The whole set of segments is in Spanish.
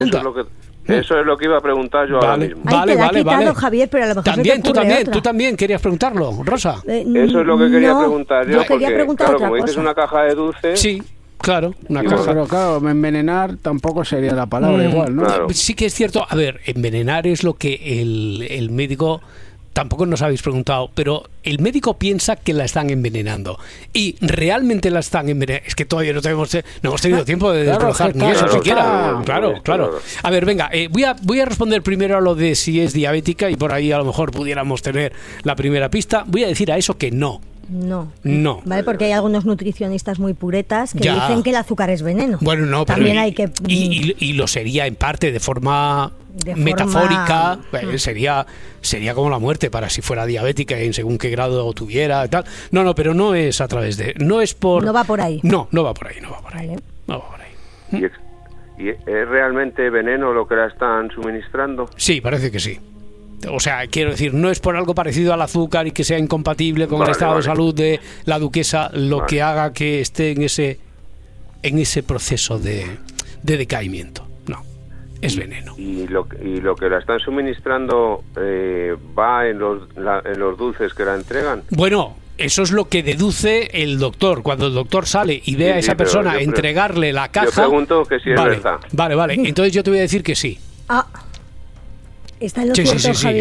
Eso es lo que iba a preguntar yo ahora mismo. Te la ha quitado, Javier, pero a lo mejor también, se te ocurre otra. tú también querías preguntarlo, Rosa. Eso es lo que quería preguntar yo, quería preguntar claro, otra como dices cosa. una caja de dulces... Sí, claro, una caja. Pero claro, envenenar tampoco sería la palabra igual, ¿no? Claro. Sí que es cierto. A ver, envenenar es lo que el médico... Tampoco nos habéis preguntado, pero el médico piensa que la están envenenando. Y realmente la están envenenando. Es que todavía no hemos tenido tiempo de desbrozar ni eso siquiera. Claro. A ver, venga, voy a responder primero a lo de si es diabética y por ahí a lo mejor pudiéramos tener la primera pista. Voy a decir a eso que no. No. Vale, porque hay algunos nutricionistas muy puretas que dicen que el azúcar es veneno. Bueno, no, pero también hay que... y lo sería en parte de forma metafórica. Sería como la muerte para si fuera diabética y en según qué grado tuviera y tal. No, pero no es a través de... No es por... No va por ahí. No va por ahí. Vale. No va por ahí. ¿Y es realmente veneno lo que la están suministrando? Sí, parece que sí. O sea, quiero decir, no es por algo parecido al azúcar y que sea incompatible con el estado de salud de la duquesa lo que haga que esté en ese proceso de decaimiento. No, es veneno. ¿Y lo que la están suministrando va en los dulces que la entregan? Bueno, eso es lo que deduce el doctor. Cuando el doctor sale y ve a esa persona entregarle la caja... Yo pregunto que si es verdad. Vale. Entonces yo te voy a decir que sí. Está en los productos, sí.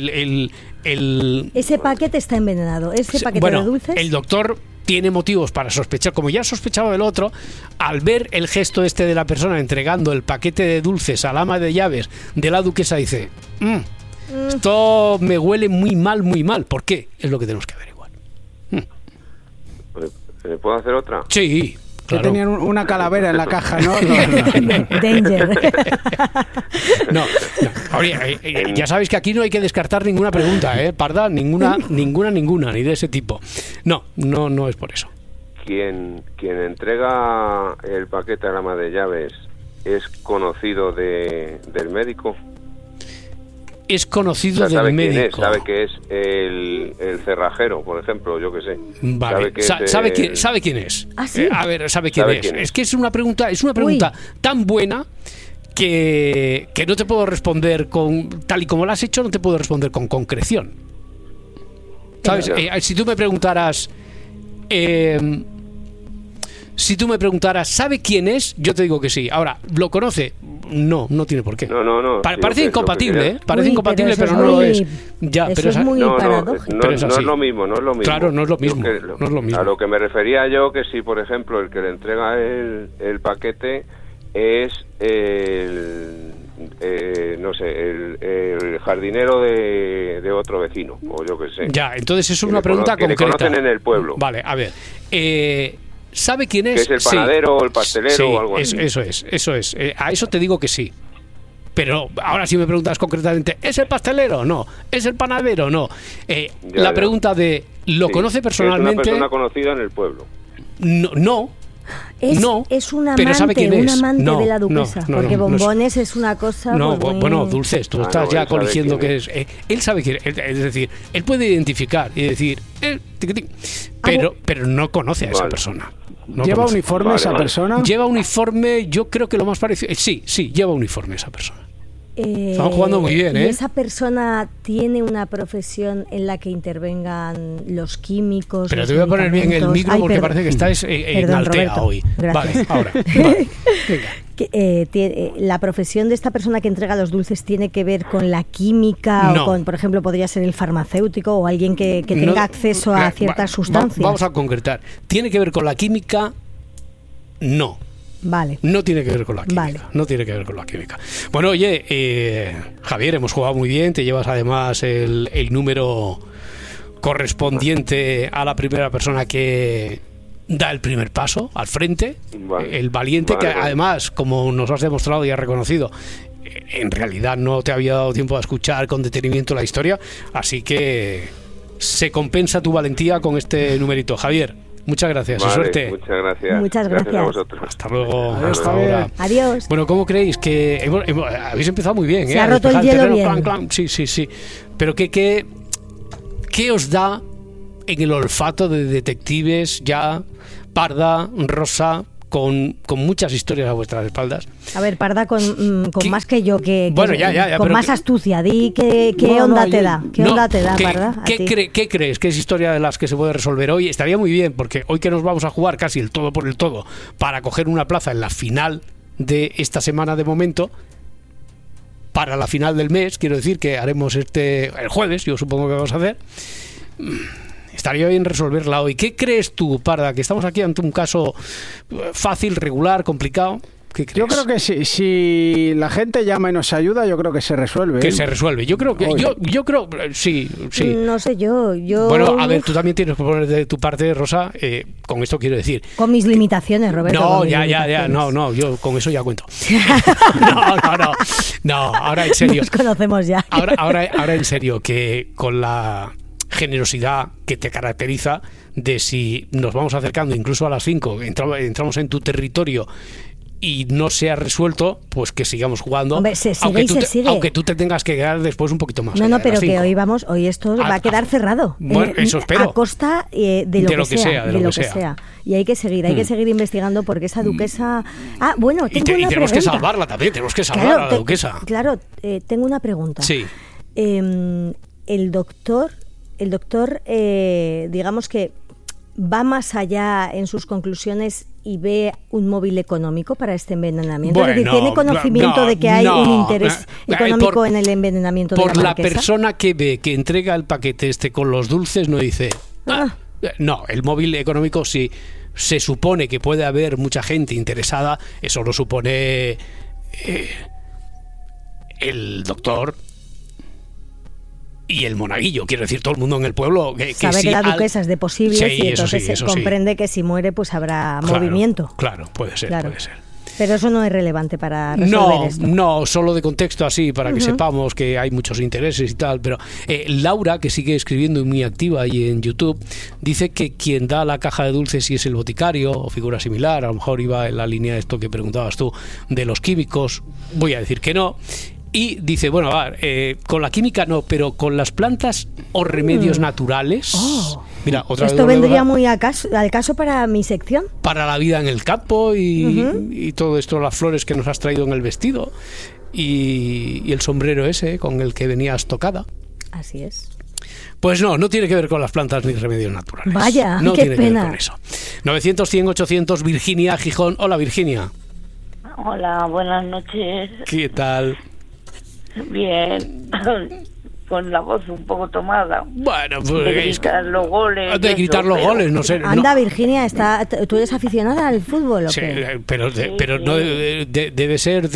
Ese paquete está envenenado. Ese paquete de dulces... El doctor tiene motivos para sospechar, como ya sospechaba del otro, al ver el gesto de la persona entregando el paquete de dulces al ama de llaves de la duquesa, dice, esto me huele muy mal. ¿Por qué? Es lo que tenemos que averiguar. ¿Puedo hacer otra? Sí. Claro. Que tenían una calavera en la caja, ¿no? Danger. No. Oye, ya sabéis que aquí no hay que descartar ninguna pregunta, Parda, ninguna, ni de ese tipo. No es por eso. Quien entrega el paquete al ama de llaves es conocido del médico. Es conocido del médico. Sabe que es el cerrajero, por ejemplo, yo que sé. Vale. ¿Sabe quién es? ¿Ah, sí? A ver, ¿sabe quién es? Es que es una pregunta tan buena que no te puedo responder tal y como la has hecho, no te puedo responder con concreción. ¿Sabes? Si tú me preguntaras ¿sabe quién es? Yo te digo que sí. Ahora, ¿lo conoce? No tiene por qué. No. Parece incompatible, Parece incompatible, pero no lo es. Ya, eso pero es muy paradójico. No es lo mismo. Claro, no es lo mismo. A lo que me refería yo, que si, por ejemplo, el que le entrega el paquete es el jardinero de otro vecino, o yo que sé. Ya, entonces es una pregunta concreta. Que le conocen en el pueblo. Vale, a ver. ¿Sabe quién es? Que es el panadero o el pastelero o algo así. Eso es. A eso te digo que sí. Pero ahora si me preguntas concretamente, ¿es el pastelero? No. ¿Es el panadero? No. La pregunta de, ¿lo conoce personalmente? Es una persona conocida en el pueblo. No. Es un amante, pero ¿sabe quién es? Un amante de la duquesa. Porque bombones es una cosa... Bueno, dulces, tú estás ya coligiendo que es... Él sabe quién es. Es decir, él puede identificar y decir... Pero no conoce a esa persona. ¿Lleva uniforme esa persona? Lleva uniforme, yo creo que lo más parecido... Sí, lleva uniforme esa persona. Están jugando muy bien, ¿Y esa persona tiene una profesión en la que intervengan los químicos? Pero te voy a poner bien el micro porque parece que estáis en Altea Roberto, hoy. Gracias. Vale, ahora. Venga. La profesión de esta persona que entrega los dulces tiene que ver con la química o con, por ejemplo, podría ser el farmacéutico o alguien que tenga acceso a ciertas sustancias. Vamos a concretar. ¿Tiene que ver con la química? No. Vale. No tiene que ver con la química. Vale. No tiene que ver con la química. Bueno, oye, Javier, hemos jugado muy bien. Te llevas además el número correspondiente a la primera persona que da el primer paso al frente. Vale. El valiente, que además, como nos has demostrado y has reconocido, en realidad no te había dado tiempo a escuchar con detenimiento la historia. Así que se compensa tu valentía con este numerito. Javier, muchas gracias, y suerte. Muchas gracias a vosotros. Hasta luego. Hasta ahora. Adiós. Bueno, ¿cómo creéis que habéis empezado muy bien? Se ha roto el hielo bien. Clan. Sí. Pero ¿qué os da en el olfato de detectives ya, Parda, Rosa, con muchas historias a vuestras espaldas. A ver, Parda, con más que yo, bueno, ya, con más astucia. Di qué onda te da. ¿Qué onda te da, Parda? ¿Qué crees que es historia de las que se puede resolver hoy? Estaría muy bien, porque hoy que nos vamos a jugar casi el todo por el todo para coger una plaza en la final de esta semana de momento, para la final del mes, quiero decir que haremos el jueves, yo supongo que vamos a hacer. Estaría bien resolverla hoy. ¿Qué crees tú, Parda? Que estamos aquí ante un caso fácil, regular, complicado. ¿Qué crees? Yo creo que si la gente llama y nos ayuda, yo creo que se resuelve. Que se resuelve. Yo creo que yo creo sí. No sé yo. Bueno, a ver, tú también tienes que poner de tu parte, Rosa. Con esto quiero decir. Con mis limitaciones, Roberto. No, ya. No, yo con eso ya cuento. No, ahora en serio. Nos conocemos ya. Ahora en serio, que con la generosidad que te caracteriza, de si nos vamos acercando incluso a las 5, entramos en tu territorio y no se ha resuelto, pues que sigamos jugando. Hombre, aunque tú te tengas que quedar después un poquito más. No, pero que hoy esto va a quedar cerrado. Bueno, eso espero. A costa de lo que sea. Y hay que seguir investigando, porque esa duquesa... bueno, tenemos que salvarla también, tenemos que salvar a la duquesa. Claro, tengo una pregunta. Sí. El doctor, digamos que va más allá en sus conclusiones y ve un móvil económico para este envenenamiento. Bueno, es decir, ¿tiene conocimiento de que hay un interés económico en el envenenamiento de la marquesa? Por la persona que ve, que entrega el paquete con los dulces, no dice... No, el móvil económico sí. Se supone que puede haber mucha gente interesada, eso lo supone el doctor y el monaguillo, quiero decir, todo el mundo en el pueblo sabe que la duquesa es de posibles, y entonces se comprende que si muere pues habrá movimiento. Claro, puede ser. Pero eso no es relevante para resolver esto. No, solo de contexto así, para que sepamos que hay muchos intereses y tal. Pero Laura, que sigue escribiendo y muy activa ahí en YouTube, dice que quien da la caja de dulces, si es el boticario o figura similar, a lo mejor iba en la línea de esto que preguntabas tú, de los químicos. Voy a decir que no. Y dice, bueno, con la química no, pero con las plantas o remedios naturales... Mira, esto vendría muy al caso para mi sección. Para la vida en el campo y todo esto, las flores que nos has traído en el vestido y el sombrero ese con el que venías tocada. Así es. Pues no tiene que ver con las plantas ni remedios naturales. Vaya, no qué tiene pena. que ver con eso. 900, 100, 800, Virginia, Gijón. Hola, Virginia. Hola, buenas noches. ¿Qué tal? Bien, con la voz un poco tomada. Bueno, pues de gritar los goles. De gritar los goles, no sé. Anda, Virginia, ¿tú eres aficionada al fútbol o qué? Pero no debe ser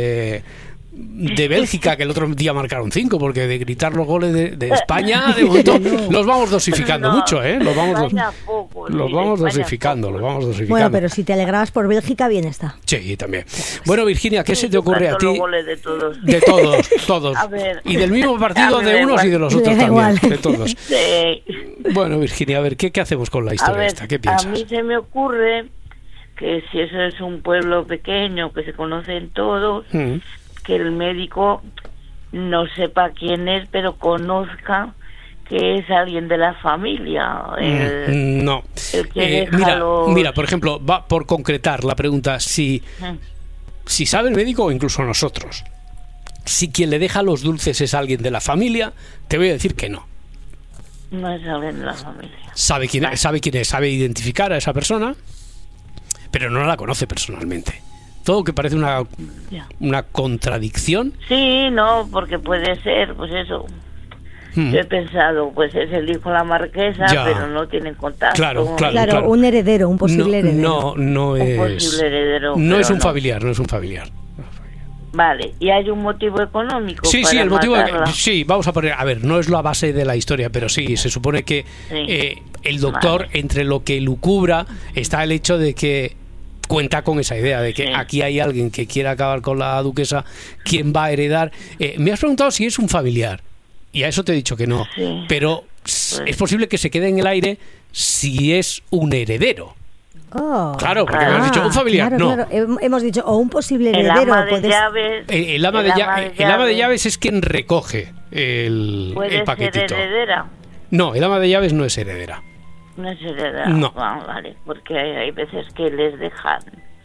de Bélgica, que el otro día marcaron 5, porque de gritar los goles de España, de momento, los vamos dosificando mucho, ¿eh? Los vamos dosificando. Bueno, pero si te alegrabas por Bélgica, bien está. Sí, también. Bueno, Virginia, ¿qué se te ocurre a ti? Los goles de todos. De todos. A ver, y del mismo partido, de unos y de los otros también, igual. de todos. Sí. Bueno, Virginia, a ver, ¿qué hacemos con la historia esta? ¿Qué piensas? A mí se me ocurre que si eso es un pueblo pequeño, que se conocen todos... que el médico no sepa quién es, pero conozca que es alguien de la familia. No. El que mira, por ejemplo, va por concretar la pregunta, si sabe el médico o incluso nosotros, si quien le deja los dulces es alguien de la familia, te voy a decir que no. No es alguien de la familia. Sabe quién es, sabe identificar a esa persona, pero no la conoce personalmente. Todo que parece una contradicción. Sí, no, porque puede ser, pues eso. Yo he pensado, pues es el hijo de la marquesa, pero no tienen contacto. Claro, un heredero, un posible heredero. No es un posible heredero. No es un familiar, no es un familiar. Vale, ¿y hay un motivo económico? Sí, el motivo. Sí, vamos a poner. A ver, no es la base de la historia, pero sí, se supone que el doctor, entre lo que lucubra, está el hecho de que cuenta con esa idea de que aquí hay alguien que quiere acabar con la duquesa, ¿quién va a heredar? Me has preguntado si es un familiar, y a eso te he dicho que no, pero es posible que se quede en el aire si es un heredero. Claro, porque me has dicho un familiar, claro. Hemos dicho o un posible heredero. El ama de llaves es quien recoge el paquetito. ¿Ser heredera? No, el ama de llaves no es heredera. No es heredera. No. Vale, porque hay veces que les dejan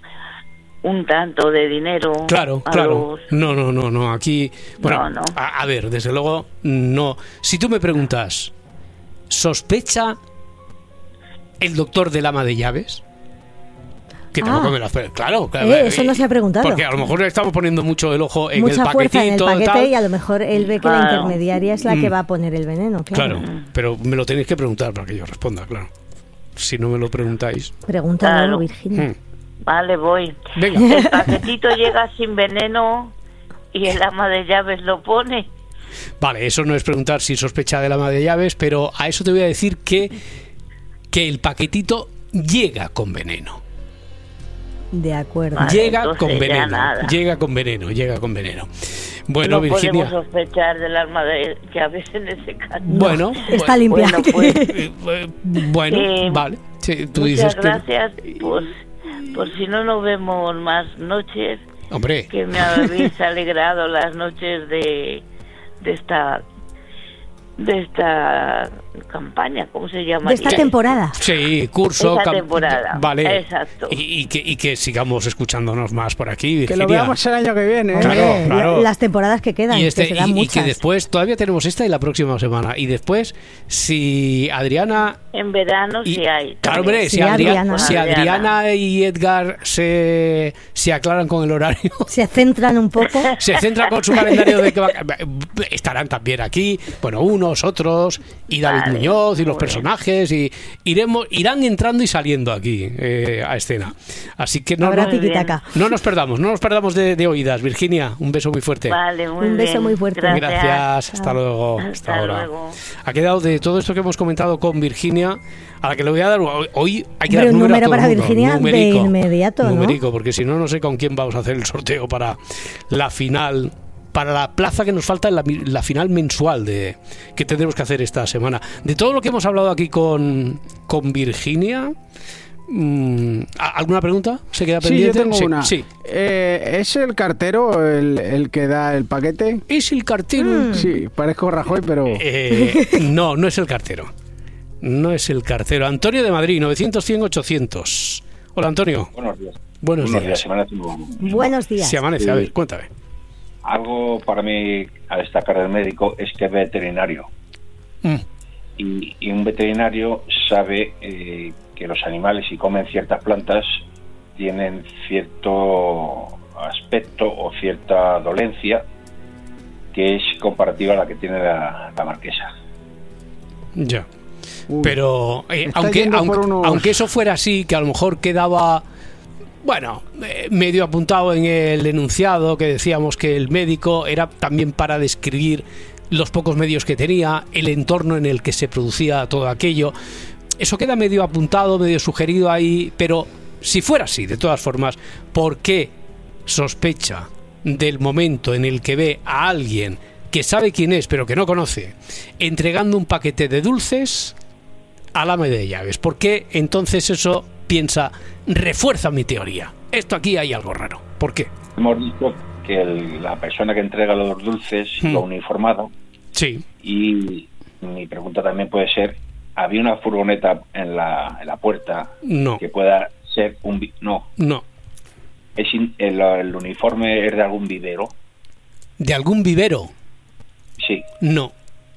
un tanto de dinero. Claro. No, aquí... Bueno, No. A ver, desde luego, no. Si tú me preguntas, ¿sospecha el doctor del ama de llaves? Que tampoco me lo hace. Claro. Eso no se ha preguntado. Porque a lo mejor le estamos poniendo mucho el ojo en Mucha el fuerza en el paquetito. paquete tal. y a lo mejor él ve que la intermediaria es la que va a poner el veneno. Claro, pero me lo tenéis que preguntar para que yo responda, claro. Si no me lo preguntáis. Pregúntalo, Claro. Virginia. Vale, voy. Venga. El paquetito llega sin veneno y el ama de llaves lo pone. Vale, eso no es preguntar si sospecha del ama de llaves, pero a eso te voy a decir que el paquetito llega con veneno. De acuerdo. Vale, Llega entonces con ya veneno. nada. Llega con veneno. Bueno, No Virginia. podemos sospechar del alma de llaves en ese caso. Bueno, Está limpia. Bueno, pues, vale. Sí, tú muchas dices gracias. Pues si no nos vemos más noches, que... Hombre, que me habéis alegrado las noches de esta campaña, ¿cómo se llama? De esta temporada. sí, curso... Esta temporada. Vale. Exacto. Y que sigamos escuchándonos más por aquí, Virginia. Que lo veamos el año que viene. Hombre, Claro. Las temporadas que quedan, Y, que serán y muchas. que después, todavía tenemos esta y la próxima semana. Y después, si Adriana... En verano sí hay. Claro, también. hombre, Sí, si Adriana. Adriana y Edgar se aclaran con el horario, Se centran un poco. se centran con su calendario de que estarán también aquí, bueno, unos, otros, y David Vale, Muñoz y los muy personajes, y irán entrando y saliendo aquí a escena. Así que Habrá Muy bien. tiquitaca. no nos perdamos de oídas. Virginia, un beso muy fuerte. Vale, muy Un beso bien. muy fuerte. Gracias, hasta luego. Hasta ahora. luego. Ha quedado de todo esto que hemos comentado con Virginia, a la que le voy a dar hoy hay que Hombre, dar un número a número todo para el mundo. Virginia de Numérico. inmediato, ¿no? Numérico, porque si no, no sé con quién vamos a hacer el sorteo para la final, para la plaza que nos falta en la final mensual que tendremos que hacer esta semana. De todo lo que hemos hablado aquí con Virginia, ¿alguna pregunta? ¿Se queda Sí, pendiente? yo tengo una. Sí. ¿Es el cartero el que da el paquete? ¿Es el cartero? Sí, parezco Rajoy, pero... No es el cartero. No es el cartero. Antonio de Madrid, 900-100-800. Hola, Antonio. Buenos días. Buenos días. Se amanece muy bien. Buenos días. Se amanece, a ver, cuéntame. Algo para mí a destacar del médico es que es veterinario. Mm. Y un veterinario sabe que los animales, si comen ciertas plantas, tienen cierto aspecto o cierta dolencia que es comparativa a la que tiene la marquesa. Ya. Uy, Pero está yendo por unos- aunque eso fuera así, que a lo mejor quedaba, bueno, medio apuntado en el enunciado, que decíamos que el médico era también para describir los pocos medios que tenía, el entorno en el que se producía todo aquello. Eso queda medio apuntado, medio sugerido ahí, pero si fuera así, de todas formas, ¿por qué sospecha del momento en el que ve a alguien que sabe quién es, pero que no conoce, entregando un paquete de dulces al ama de llaves? ¿Por qué entonces eso piensa, refuerza mi teoría? Esto aquí hay algo raro. ¿Por qué? Hemos dicho que la persona que entrega los dulces lo ha uniformado, Sí. y mi pregunta también puede ser, ¿había una furgoneta en la puerta No. que pueda ser un... No, No. el uniforme es de algún vivero. ¿De algún vivero? Sí, No.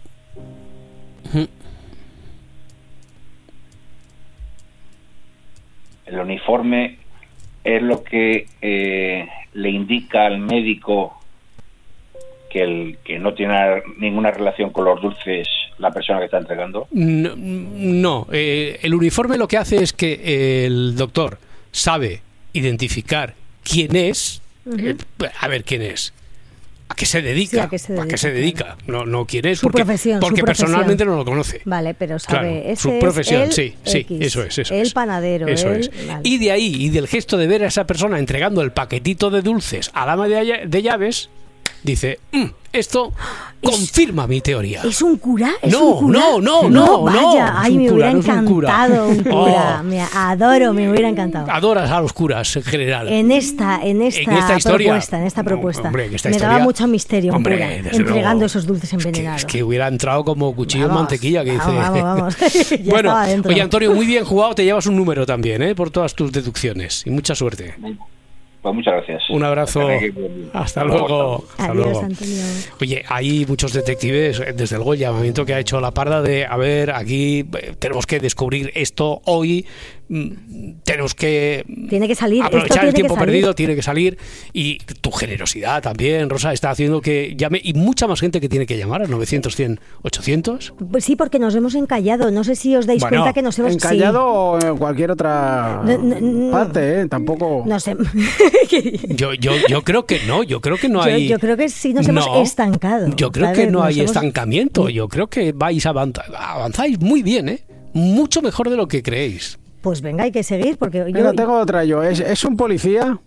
el uniforme es lo que le indica al médico que no tiene ninguna relación con los dulces la persona que está entregando. No. El uniforme lo que hace es que el doctor sabe identificar quién es. A ver, quién es. ¿A qué se dedica? Sí, ¿a qué se dedica? No quién es. Su profesión, porque su profesión. personalmente no lo conoce. Vale, pero sabe, Claro, ese su es profesión, el sí, X, eso es. el panadero, Eso el- es. vale. Y de ahí, y del gesto de ver a esa persona entregando el paquetito de dulces al ama de llaves, dice, esto confirma mi teoría. ¿Es un cura? ¿Es No, un cura? no, vaya, no, es ay, un me cura, hubiera no es un cura. encantado un cura. Oh. Me adoro, me hubiera encantado. Adoras a los curas en general. En esta historia. propuesta. Hombre, en esta me historia. daba mucho misterio un Hombre, cura desde entregando luego. esos dulces envenenados. Es que hubiera entrado como cuchillo en Vamos, mantequilla, que dice. vamos. Ya Bueno, estaba dentro. oye, Antonio, muy bien jugado, te llevas un número también, por todas tus deducciones. Y mucha suerte. Pues muchas gracias. Un abrazo. Hasta luego. Adiós, Antonio. Oye, hay muchos detectives, desde luego el llamamiento que ha hecho la Parda de, a ver, aquí tenemos que descubrir esto hoy, tenemos que tiene que salir, aprovechar el tiempo perdido, tiene que salir, y tu generosidad también, Rosa, está haciendo que llame, y mucha más gente que tiene que llamar al 900 100 800. Pues sí, porque nos hemos encallado, no sé si os dais cuenta que nos hemos encallado o en cualquier otra parte, tampoco. No sé. Yo creo que no, yo creo que no hay. Yo creo que sí nos hemos estancado. Yo creo que no hay estancamiento. Yo creo que avanzáis muy bien, mucho mejor de lo que creéis. Pues venga, hay que seguir porque Pero tengo otra yo. ¿Es un policía?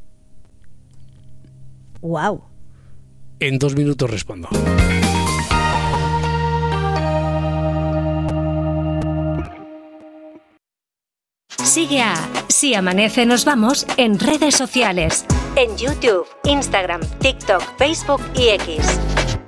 Wow. En 2 minutos respondo. Sigue a Si Amanece Nos Vamos en redes sociales. En YouTube, Instagram, TikTok, Facebook y X.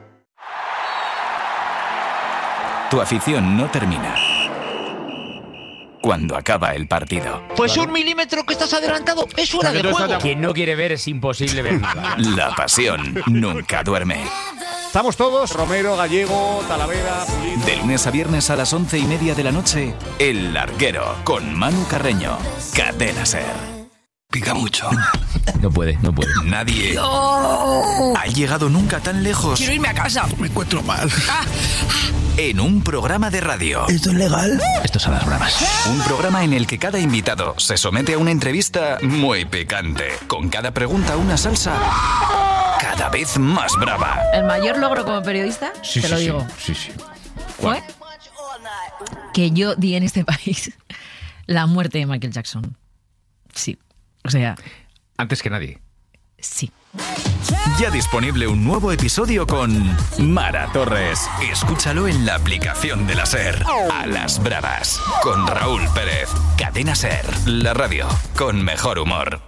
Tu afición no termina cuando acaba el partido. Pues 1 milímetro que estás adelantado es fuera de juego. Quien no quiere ver es imposible ver nada. La pasión nunca duerme. Estamos todos, Romero, Gallego, Talavera, Pulido. De lunes a viernes a las 11:30 de la noche, El Larguero, con Manu Carreño. Cadena SER. Pica mucho. No puede. Nadie ha llegado nunca tan lejos. Quiero irme a casa. Me encuentro mal. En un programa de radio. ¿Esto es legal? Esto es a las bravas. Un programa en el que cada invitado se somete a una entrevista muy picante. Con cada pregunta una salsa cada vez más brava. ¿El mayor logro como periodista? Sí, te lo digo. Sí. ¿Fue? Que yo di en este país la muerte de Michael Jackson. Sí. O sea... Antes que nadie. Sí. Ya disponible un nuevo episodio con Mara Torres. Escúchalo en la aplicación de la SER. A las bravas. Con Raúl Pérez. Cadena SER. La radio con mejor humor.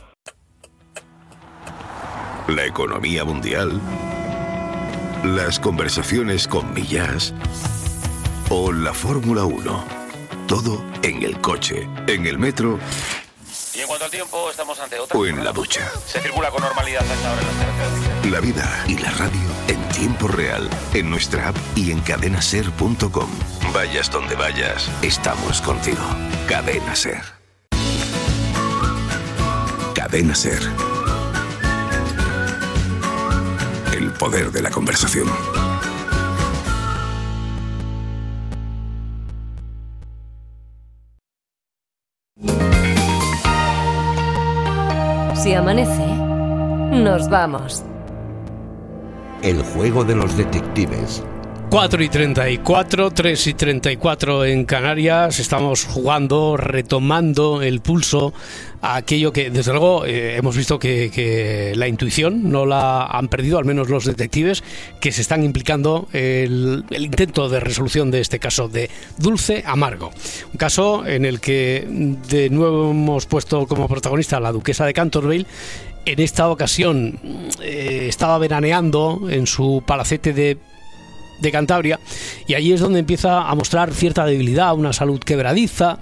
La economía mundial. Las conversaciones con Millás. O la Fórmula 1. Todo en el coche, en el metro. Y en cuanto al tiempo, estamos ante otra. O en la ducha. Se circula con normalidad a esta hora en las carreteras. La vida y la radio en tiempo real. En nuestra app y en cadenaser.com. Vayas donde vayas, estamos contigo. Cadena SER. Cadena SER. El poder de la conversación. Si amanece, nos vamos. El juego de los detectives. 4:34, 3:34 en Canarias. Estamos jugando, retomando el pulso a aquello que, desde luego, hemos visto que la intuición no la han perdido, al menos los detectives, que se están implicando el intento de resolución de este caso de Dulce Amargo. Un caso en el que de nuevo hemos puesto como protagonista a la duquesa de Canterville. En esta ocasión estaba veraneando en su palacete de Cantabria, y allí es donde empieza a mostrar cierta debilidad, una salud quebradiza,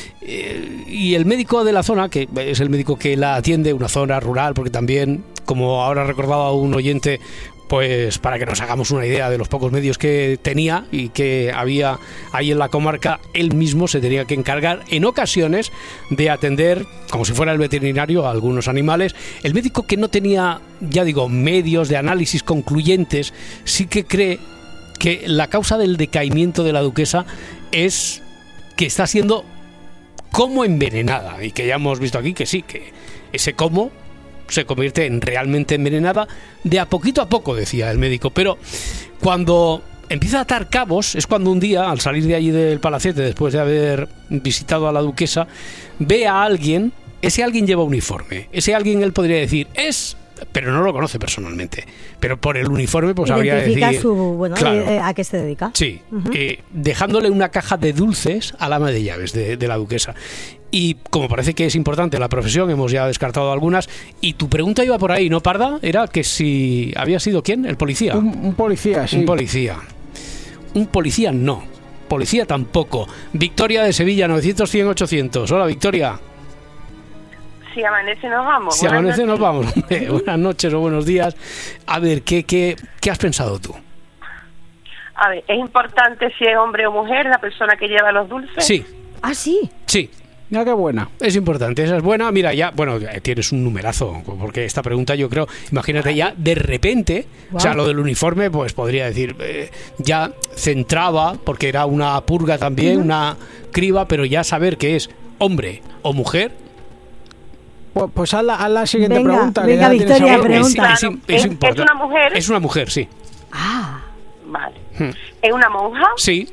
y el médico de la zona, que es el médico que la atiende, una zona rural, porque también, como ahora recordaba un oyente, pues para que nos hagamos una idea de los pocos medios que tenía y que había ahí en la comarca, él mismo se tenía que encargar en ocasiones de atender, como si fuera el veterinario, a algunos animales. El médico, que no tenía, ya digo, medios de análisis concluyentes, sí que cree que la causa del decaimiento de la duquesa es que está siendo como envenenada, y que ya hemos visto aquí que sí, que ese como se convierte en realmente envenenada de a poco, decía el médico. Pero cuando empieza a atar cabos es cuando un día, al salir de allí del palacete, después de haber visitado a la duquesa, ve a alguien. Ese alguien lleva uniforme, ese alguien él podría decir es, pero no lo conoce personalmente, pero por el uniforme pues habría decir claro, a qué se dedica. Sí, dejándole una caja de dulces al ama de llaves de la duquesa. Y como parece que es importante la profesión, hemos ya descartado algunas. Y tu pregunta iba por ahí, ¿no, Parda? Era que si había sido ¿quién? ¿El policía? Un policía, sí. Un policía. Un policía no. Policía tampoco. Victoria de Sevilla, 900 100 800. Hola, Victoria. Si amanece nos vamos. Si amanece nos vamos. Buenas noches o buenos días. A ver, ¿qué has pensado tú? A ver, ¿es importante si es hombre o mujer la persona que lleva los dulces? Sí. ¿Ah, sí? Sí. Mira qué buena. Es importante, esa es buena. Mira, ya, bueno, tienes un numerazo, porque esta pregunta yo creo, imagínate ya, de repente, wow. O sea, lo del uniforme, pues podría decir, ya centraba, porque era una purga también, una criba, pero ya saber que es hombre o mujer. Pues haz la siguiente pregunta. Venga, Victoria, pregunta. ¿Es una mujer? Es una mujer, sí. Ah. Vale. ¿Es una monja? Sí.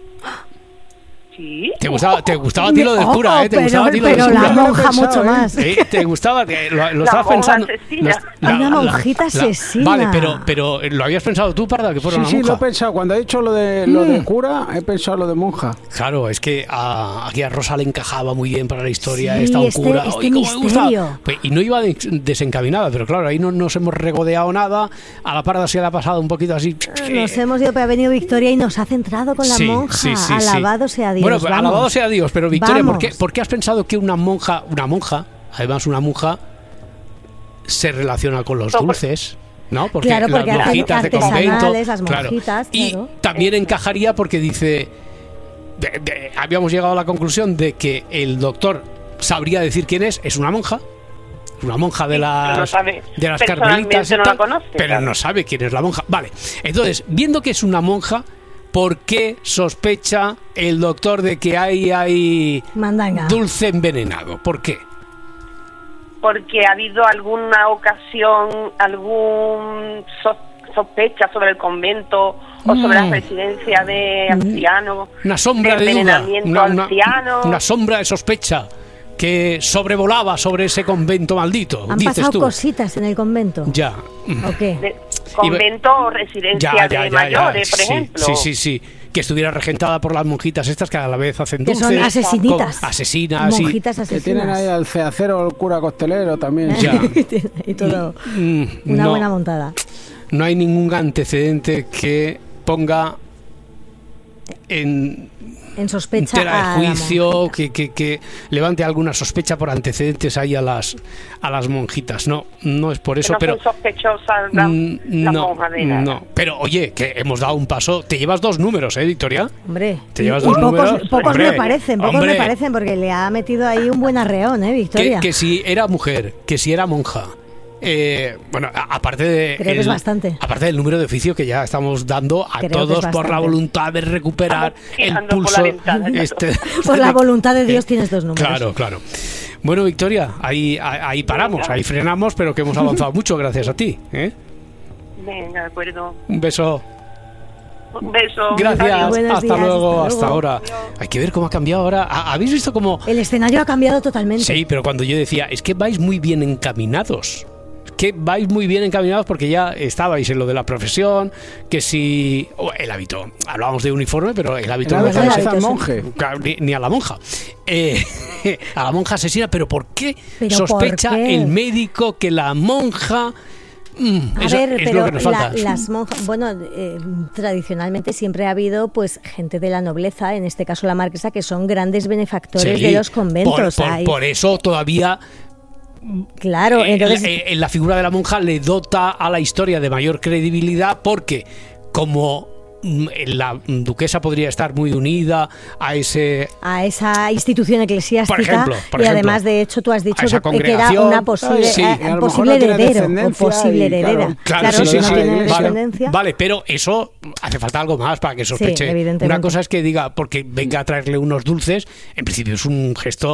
¿Sí? ¿Te gustaba a ti lo del cura, ¿eh? Pero la monja mucho más. ¿Te gustaba? Lo estabas pensando. Una monjita asesina. Vale, pero ¿lo habías pensado tú, Parda, que fuera una monja? Sí, lo he pensado. Cuando he dicho lo de cura, he pensado lo de monja. Claro, es que aquí a Rosa le encajaba muy bien para la historia. Está un cura. Este misterio. Pues, y no iba desencaminada, pero claro, ahí no nos hemos regodeado nada. A la Parda se le ha pasado un poquito así. Nos hemos ido, pero ha venido Victoria y nos ha centrado con la monja. Alabado sea Dios. Bueno, alabado sea Dios, pero Victoria, ¿por qué has pensado que una monja, además una monja, se relaciona con los dulces? ¿No? Porque claro, las monjitas de convento, las monjitas, claro. Y también encajaría porque dice, habíamos llegado a la conclusión de que el doctor sabría decir quién es una monja de las carmelitas, no la conoce, pero no sabe quién es la monja. Vale, entonces, viendo que es una monja, ¿por qué sospecha el doctor de que hay mandanga, dulce envenenado? ¿Por qué? Porque ha habido alguna ocasión, algún sospecha sobre el convento o sobre la residencia de ancianos. Una sombra de duda, una sombra de sospecha que sobrevolaba sobre ese convento maldito. Han pasado cositas en el convento. Ya. ¿O qué? Convento o residencia de mayores, por ejemplo. Sí. Que estuviera regentada por las monjitas estas que a la vez hacen dulces. Que son asesinitas. Asesinas. Monjitas asesinas. Que tienen ahí al ceacero, el cura costelero también. Ya. Y todo. Una buena montada. No hay ningún antecedente que ponga en sospecha tela de juicio, que levante alguna sospecha por antecedentes ahí a las monjitas. No es por eso, pero son sospechosas las monjas de nada. No, pero oye, que hemos dado un paso. Te llevas 2 números, Victoria. Hombre, te llevas 2 números. Pocos me parecen, porque le ha metido ahí un buen arreón, Victoria. Que si era mujer, que si era monja. Bueno, aparte del número de oficio que ya estamos dando a todos por la voluntad de recuperar el pulso por la voluntad de Dios tienes 2 números. Claro. Bueno, Victoria, ahí paramos, ahí frenamos, pero que hemos avanzado mucho gracias a ti, Venga, de acuerdo. Un beso. Un beso. Gracias. Hasta luego. Hasta ahora. Hay que ver cómo ha cambiado ahora. ¿Habéis visto cómo el escenario ha cambiado totalmente? Sí, pero cuando yo decía, es que vais muy bien encaminados. Porque ya estabais en lo de la profesión, que si el hábito, hablábamos de uniforme, pero el hábito no es al monje, ni a la monja, a la monja asesina. Pero ¿por qué sospecha el médico que la monja? Es lo que nos falta. Las monjas, tradicionalmente siempre ha habido pues gente de la nobleza, en este caso la marquesa, que son grandes benefactores de los conventos. Por eso todavía. Claro, entonces la figura de la monja le dota a la historia de mayor credibilidad, porque como la duquesa podría estar muy unida a esa institución eclesiástica, por ejemplo, y además de hecho tú has dicho que era una posible heredero o posible heredera. Claro, si no tiene descendencia. Vale, pero eso hace falta algo más para que sospeche. Sí, evidentemente. Una cosa es que diga, porque venga a traerle unos dulces, en principio es un gesto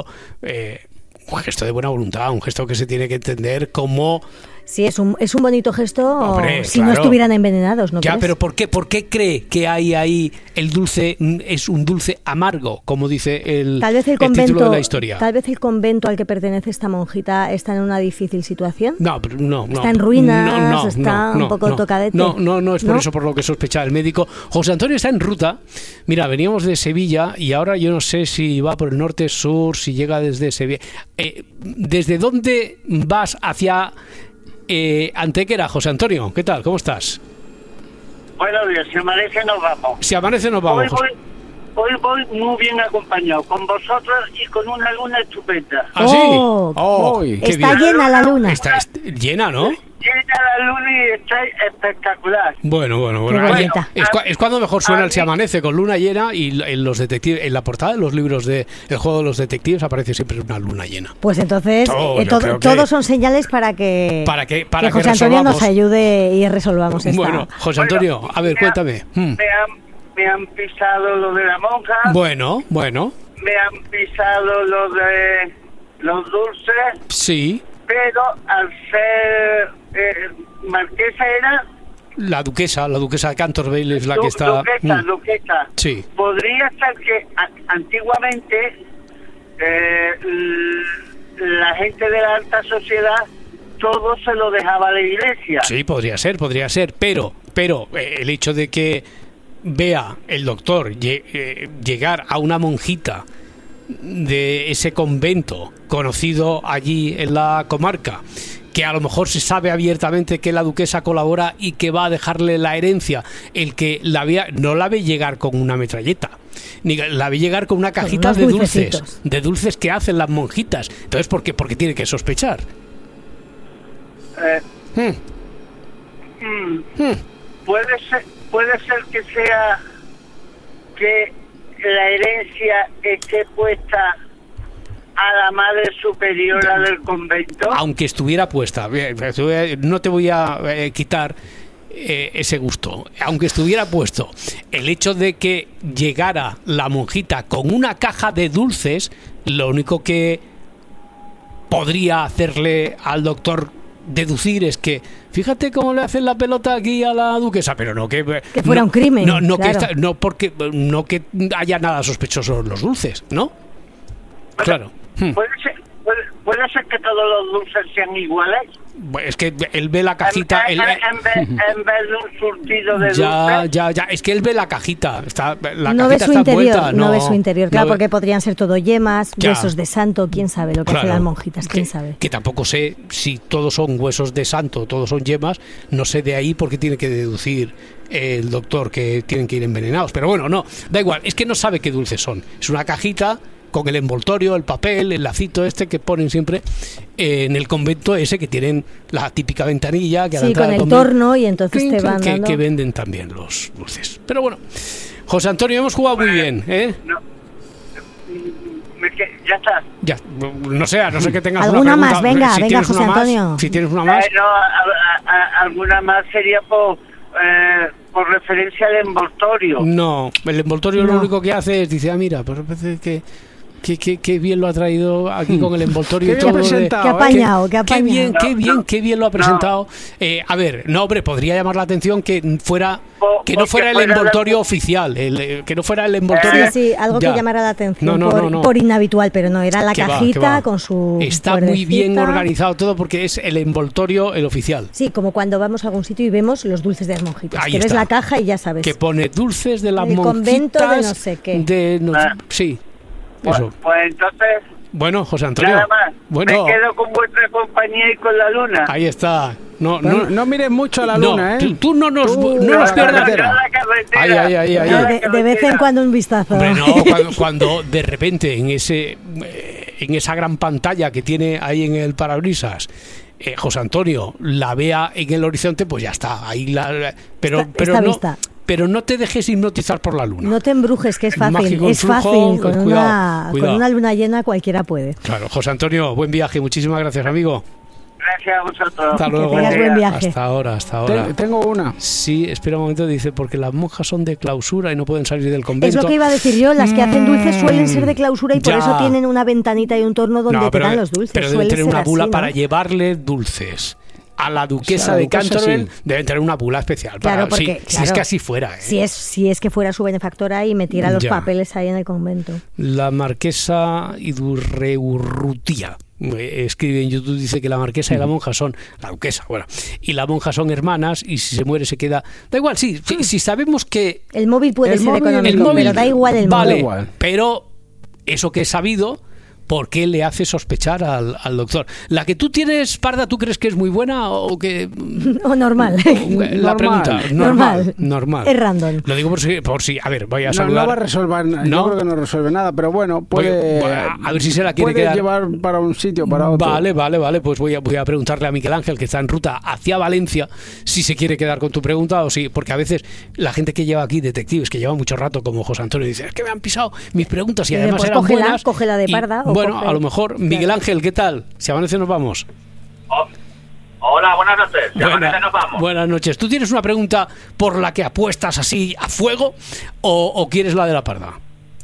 de buena voluntad, un gesto que se tiene que entender como... Sí, es un bonito gesto. Hombre, si no estuvieran envenenados, ¿no? Ya, pero ¿por qué cree que hay ahí el dulce es un dulce amargo, como dice el título de la historia? Tal vez el convento al que pertenece esta monjita está en una difícil situación. No. Está en ruinas, está un poco tocadete. No es por eso por lo que sospecha el médico. José Antonio está en ruta. Mira, veníamos de Sevilla y ahora yo no sé si va por el norte, sur, si llega desde Sevilla. ¿Desde dónde vas hacia Antequera, José Antonio? ¿Qué tal? ¿Cómo estás? Buenos días, si amanece nos vamos. Si amanece nos vamos. hoy voy muy bien acompañado, con vosotros y con una luna estupenda. ¿Ah, sí? Está llena la luna. Está llena, ¿no? Llena la luna y está espectacular. Bueno. Es cuando mejor suena el Se Amanece, con luna llena, y en los detectives, en la portada de los libros de El Juego de los Detectives aparece siempre una luna llena. Pues entonces todos son señales para que José Antonio nos ayude y resolvamos esta. Bueno, José Antonio, a ver, cuéntame. Me han pisado lo de la monja. Bueno. Me han pisado lo de los dulces. Sí. Pero al ser marquesa era... La duquesa de Canterbury es la que está... Duquesa. Sí. Podría ser que antiguamente la gente de la alta sociedad todo se lo dejaba a la iglesia. Sí, podría ser, pero el hecho de que vea el doctor llegar a una monjita de ese convento conocido allí en la comarca, que a lo mejor se sabe abiertamente que la duquesa colabora y que va a dejarle la herencia, el que no la ve llegar con una metralleta, ni la ve llegar con una cajita de dulces que hacen las monjitas. Entonces, ¿por qué tiene que sospechar? Puede ser que sea que la herencia esté puesta a la madre superiora del convento. Aunque estuviera puesta, no te voy a quitar ese gusto. Aunque estuviera puesto, el hecho de que llegara la monjita con una caja de dulces, lo único que podría hacerle al doctor deducir es que fíjate cómo le hacen la pelota aquí a la duquesa, pero no que fuera un crimen. No que haya nada sospechoso en los dulces, ¿no? Claro. ¿Puede ser que todos los dulces sean iguales? Es que él ve la cajita. En vez de un surtido de dulces. Ya. Es que él ve la cajita. No ve su interior. No ve su interior. Claro, porque podrían ser todo yemas, huesos de santo. Quién sabe lo que hacen las monjitas. Quién sabe. Que tampoco sé si todos son huesos de santo, todos son yemas. No sé de ahí por qué tiene que deducir el doctor que tienen que ir envenenados. Pero bueno, no. Da igual. Es que no sabe qué dulces son. Es una cajita con el envoltorio, el papel, el lacito que ponen siempre en el convento ese, que tienen la típica ventanilla que con el torno, y entonces te van dando... que venden también los dulces. Pero bueno, José Antonio, hemos jugado muy bien, No. Ya está. Ya, no sé que tengas alguna una más. Venga, José Antonio. Si tienes una más. Alguna más sería por referencia al envoltorio. No, el envoltorio lo único que hace es dice, mira, pues parece que qué bien lo ha traído aquí con el envoltorio y todo. Qué apañado. Qué bien lo ha presentado. A ver, no, hombre, podría llamar la atención que no fuera el envoltorio oficial, que no fuera el envoltorio. Sí, algo que llamara la atención por inhabitual, pero no, era la cajita con su... Está muy bien organizado todo porque es el envoltorio el oficial. Sí, como cuando vamos a algún sitio y vemos los dulces de las monjitas. Ahí que está. ves la caja y ya sabes. Que pone dulces de las monjitas. El convento de no sé qué. Sí. Pues entonces... Bueno, José Antonio. Nada más. Bueno. Me quedo con vuestra compañía y con la luna. Ahí está. No mires mucho a la luna, ¿eh? Tú no nos pierdas. Ahí. De vez en cuando un vistazo. Hombre, no, cuando de repente en esa gran pantalla que tiene ahí en el parabrisas, José Antonio la vea en el horizonte, pues ya está. Ahí pero no te dejes hipnotizar por la luna. No te embrujes, que es fácil. Con una luna llena cualquiera puede. Claro, José Antonio, buen viaje. Muchísimas gracias, amigo. Gracias a vosotros. Hasta luego. Que tengas buen viaje. Hasta ahora. Tengo una. Sí, espera un momento, dice, porque las monjas son de clausura y no pueden salir del convento. Es lo que iba a decir yo, las que hacen dulces suelen ser de clausura y por eso tienen una ventanita y un torno donde te dan los dulces. Pero deben tener una bula para llevarle dulces a la duquesa de Canterbury, deben tener una bula especial. Claro, porque, si es que así fuera. Si es que fuera su benefactora y metiera los papeles ahí en el convento. La marquesa Idurreurrutia escribe en YouTube, dice que la marquesa y la monja son la duquesa, y la monja son hermanas, y si se muere se queda... Da igual, si sabemos que... El móvil puede ser económico, pero da igual el móvil. Vale, pero eso que es sabido... por qué le hace sospechar al doctor. ¿La que tú tienes, Parda, tú crees que es muy buena o que...? O normal. La pregunta, normal. Es random. Lo digo por si, a ver, voy a saludar. No va a resolver, yo creo que no resuelve nada, pero bueno, puede... a ver si se la quiere quedar. Llevar para un sitio, para otro. Vale, pues voy a preguntarle a Miguel Ángel, que está en ruta hacia Valencia, si se quiere quedar con tu pregunta o sí, porque a veces la gente que lleva aquí, detectives, que lleva mucho rato, como José Antonio, dice, es que me han pisado mis preguntas y además pues eran buenas. Cógela de Parda. Bueno, a lo mejor, Miguel Ángel, ¿qué tal? Si amanece nos vamos. Hola, buenas noches. Si amanece nos vamos. Buenas noches. ¿Tú tienes una pregunta por la que apuestas así a fuego o quieres la de la Parda?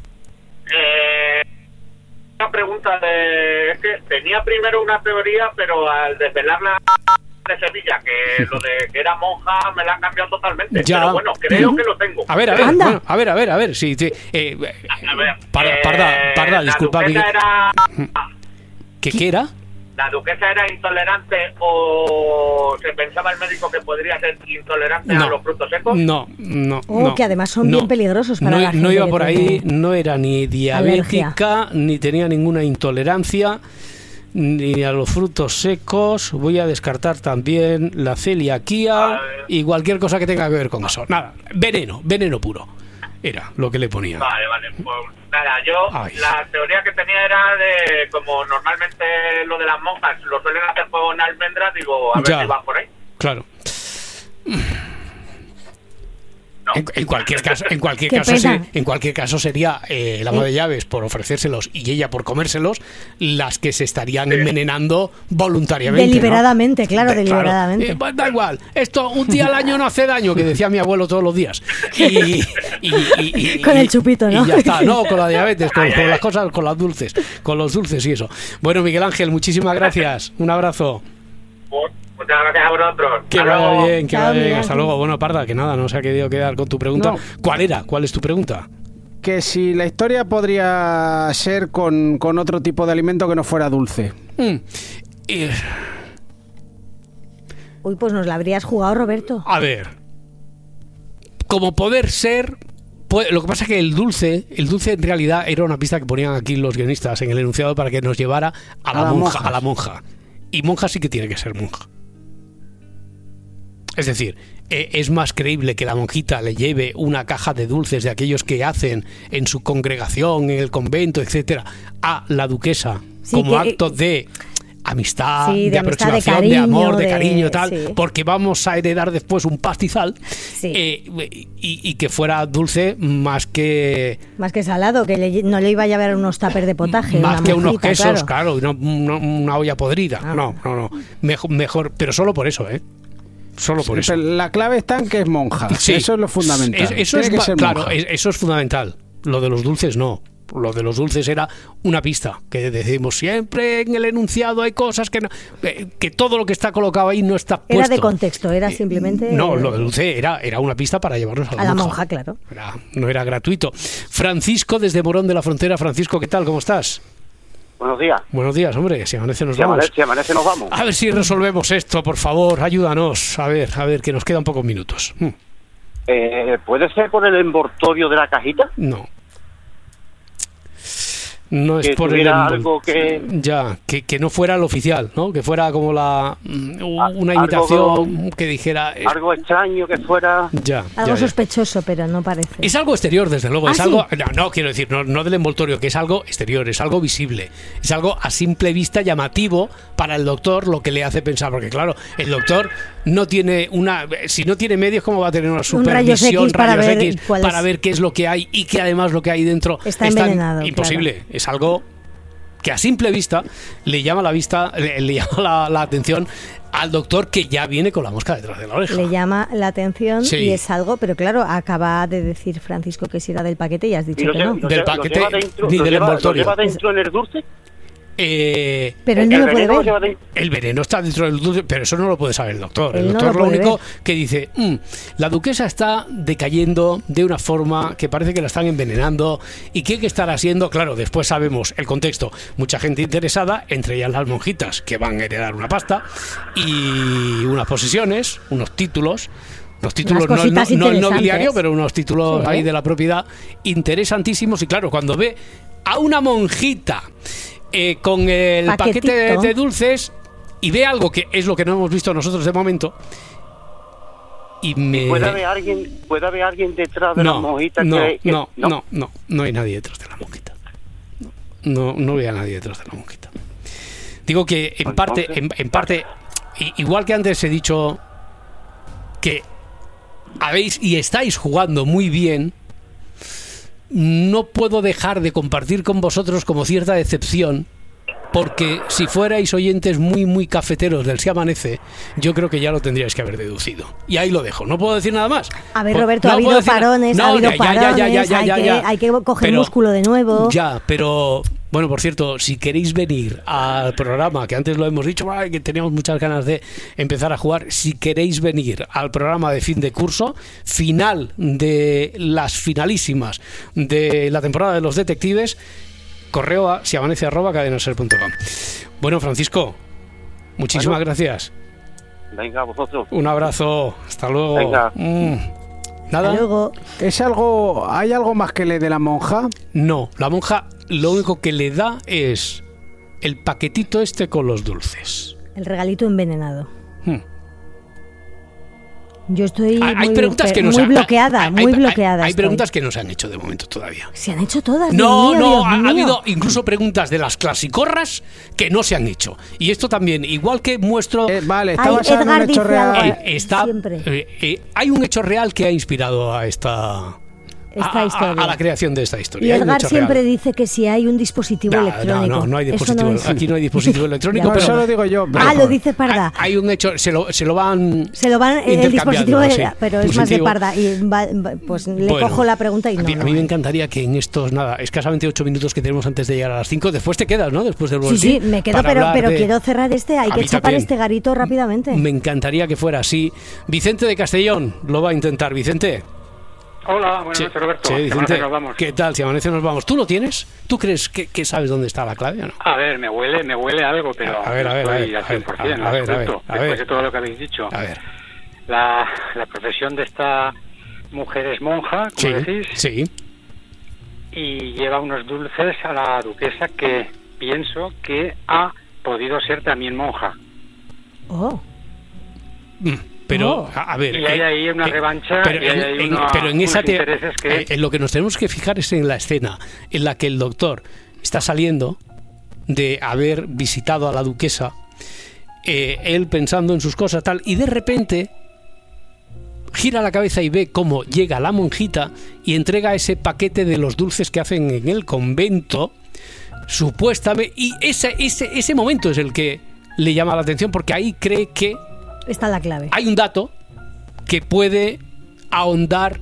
Una pregunta es que tenía primero una teoría, pero al desvelarla de Sevilla, que lo de que era monja me la han cambiado totalmente. Ya. Pero bueno, creo que lo tengo. A ver, sí. Parda, disculpa. ¿Qué era? ¿La duquesa era intolerante o se pensaba el médico que podría ser intolerante a los frutos secos? No. Que además son bien peligrosos para la gente. No iba por ahí, no era ni diabética, ni tenía ninguna intolerancia, ni a los frutos secos. Voy a descartar también la celiaquía y cualquier cosa que tenga que ver con eso. Nada, veneno puro. Era lo que le ponía. Vale, pues nada, la teoría que tenía era de, como normalmente lo de las monjas lo suelen hacer con almendras, digo, a ver si van por ahí. Claro. No. En cualquier caso sería el ama de llaves por ofrecérselos y ella por comérselos las que se estarían envenenando voluntariamente. Deliberadamente, ¿no? Claro, deliberadamente. Pues da igual, esto un día al año no hace daño, que decía mi abuelo todos los días. Y con el chupito, ¿no? Y ya está, no, con la diabetes, con las cosas, con los dulces y eso. Bueno, Miguel Ángel, muchísimas gracias. Un abrazo. Muchas gracias a vosotros. Que vaya bien, hasta luego. Bueno, Parda, que nada, no se ha querido quedar con tu pregunta. No. ¿Cuál es tu pregunta? Que si la historia podría ser con otro tipo de alimento que no fuera dulce. Uy, pues nos la habrías jugado, Roberto. A ver, como poder ser... Lo que pasa es que el dulce en realidad era una pista que ponían aquí los guionistas en el enunciado para que nos llevara a la monja. Y monja sí que tiene que ser monja. Es decir, es más creíble que la monjita le lleve una caja de dulces de aquellos que hacen en su congregación, en el convento, etcétera, a la duquesa como acto de amistad, de aproximación, de cariño, de amor, de cariño, tal, porque vamos a heredar después un pastizal y que fuera dulce más que salado, que no le iba a llevar unos tuppers de potaje, más que unos quesos, claro, y no una olla podrida. No. Mejor, pero solo por eso, Solo por eso. La clave está en que es monja. Sí. Eso es lo fundamental. Eso es fundamental. Lo de los dulces no. Lo de los dulces era una pista que decimos siempre en el enunciado hay cosas que no, que todo lo que está colocado ahí no está puesto. Era de contexto, era simplemente... No, lo de dulce era una pista para llevarnos a la monja, claro. No era gratuito. Francisco, desde Morón de la Frontera. Francisco, ¿qué tal? ¿Cómo estás? Buenos días. Buenos días, hombre. Si amanece nos vamos. Si amanece nos vamos. A ver si resolvemos esto, por favor. Ayúdanos. A ver, que nos quedan pocos minutos. ¿Puede ser por el envoltorio de la cajita? No. No es por algo que no fuera el oficial, ¿no? Que fuera como una imitación que dijera algo extraño, que fuera algo sospechoso, pero no parece. Es algo exterior, desde luego. Es algo, no quiero decir, no del envoltorio, que es algo exterior, es algo visible, es algo a simple vista llamativo para el doctor, lo que le hace pensar, porque claro, el doctor no tiene si no tiene medios, ¿cómo va a tener una supervisión rayos X para ver qué es lo que hay y que además lo que hay dentro está envenenado? Imposible. Claro. Es algo que a simple vista le llama la atención al doctor, que ya viene con la mosca detrás de la oreja. Le llama la atención y es algo, pero claro, acaba de decir Francisco que si era del paquete y has dicho que no. Del paquete ni del envoltorio. ¿Lo lleva dentro en el dulce? Pero él no lo puede ver. El veneno está dentro del dulce, pero eso no lo puede saber el doctor. El doctor lo único que dice, la duquesa está decayendo de una forma que parece que la están envenenando y que estará siendo, claro, después sabemos el contexto, mucha gente interesada, entre ellas las monjitas que van a heredar una pasta y unas posesiones, unos títulos no el nobiliario, pero unos títulos ahí de la propiedad interesantísimos. Y claro, cuando ve a una monjita con el paquete de dulces y ve algo que es lo que no hemos visto nosotros de momento. Y ¿Puede haber alguien detrás de la monjita? No hay nadie detrás de la monjita. No veo a nadie detrás de la monjita. Digo que en parte, igual que antes he dicho que habéis y estáis jugando muy bien, no puedo dejar de compartir con vosotros como cierta decepción, porque si fuerais oyentes muy, muy cafeteros del Se Amanece, yo creo que ya lo tendríais que haber deducido. Y ahí lo dejo, no puedo decir nada más. A ver, Roberto, ha habido parones, hay que coger músculo de nuevo. Ya, pero... Bueno, por cierto, si queréis venir al programa, que antes lo hemos dicho, que teníamos muchas ganas de empezar a jugar, si queréis venir al programa de fin de curso, final de las finalísimas de la temporada de los detectives, correo a siamanece@cadenaser.com. Bueno, Francisco, muchísimas gracias. Venga, a vosotros. Un abrazo, hasta luego. Venga. ¿Nada? Luego. ¿Hay algo más que le dé la monja? No, la monja lo único que le da es el paquetito este con los dulces. El regalito envenenado. Yo estoy hay muy, preguntas que no muy bloqueada, muy bloqueada. Hay preguntas que no se han hecho de momento todavía. ¿Se han hecho todas? No, ha habido incluso preguntas de las clasicorras que no se han hecho. Y esto también, igual que muestro... Vale, está basado en un hecho real. Hay un hecho real que ha inspirado a esta historia. A la creación de esta historia. Y Edgar siempre dice que si hay un dispositivo electrónico. No hay dispositivo. Aquí no hay dispositivo electrónico. Pero eso lo digo yo. Lo dice Parda. Hay un hecho, se lo van el dispositivo, pero es más de Parda. Y pues le cojo la pregunta y no. A mí me encantaría que en estos, escasamente 8 minutos que tenemos antes de llegar a las 5, después te quedas, ¿no? Después del boletín. Sí, me quedo, pero quiero cerrar hay que chapar este garito rápidamente. Me encantaría que fuera así. Vicente de Castellón lo va a intentar. Vicente. Hola, buenas noches, Roberto. Sí, Vicente, nos vamos. ¿Qué tal? Si amanece nos vamos. ¿Tú lo tienes? ¿Tú crees que sabes dónde está la clave o no? A ver, me huele algo, pero a ver, después de todo lo que habéis dicho. A ver. La profesión de esta mujer es monja, como decís. Sí. Y lleva unos dulces a la duquesa que pienso que ha podido ser también monja. Oh. Pero, a ver... Y hay ahí una revancha, pero en esa en lo que nos tenemos que fijar es en la escena en la que el doctor está saliendo de haber visitado a la duquesa, él pensando en sus cosas, tal, y de repente gira la cabeza y ve cómo llega la monjita y entrega ese paquete de los dulces que hacen en el convento, supuestamente, y ese momento es el que le llama la atención, porque ahí cree que está la clave. Hay un dato que puede ahondar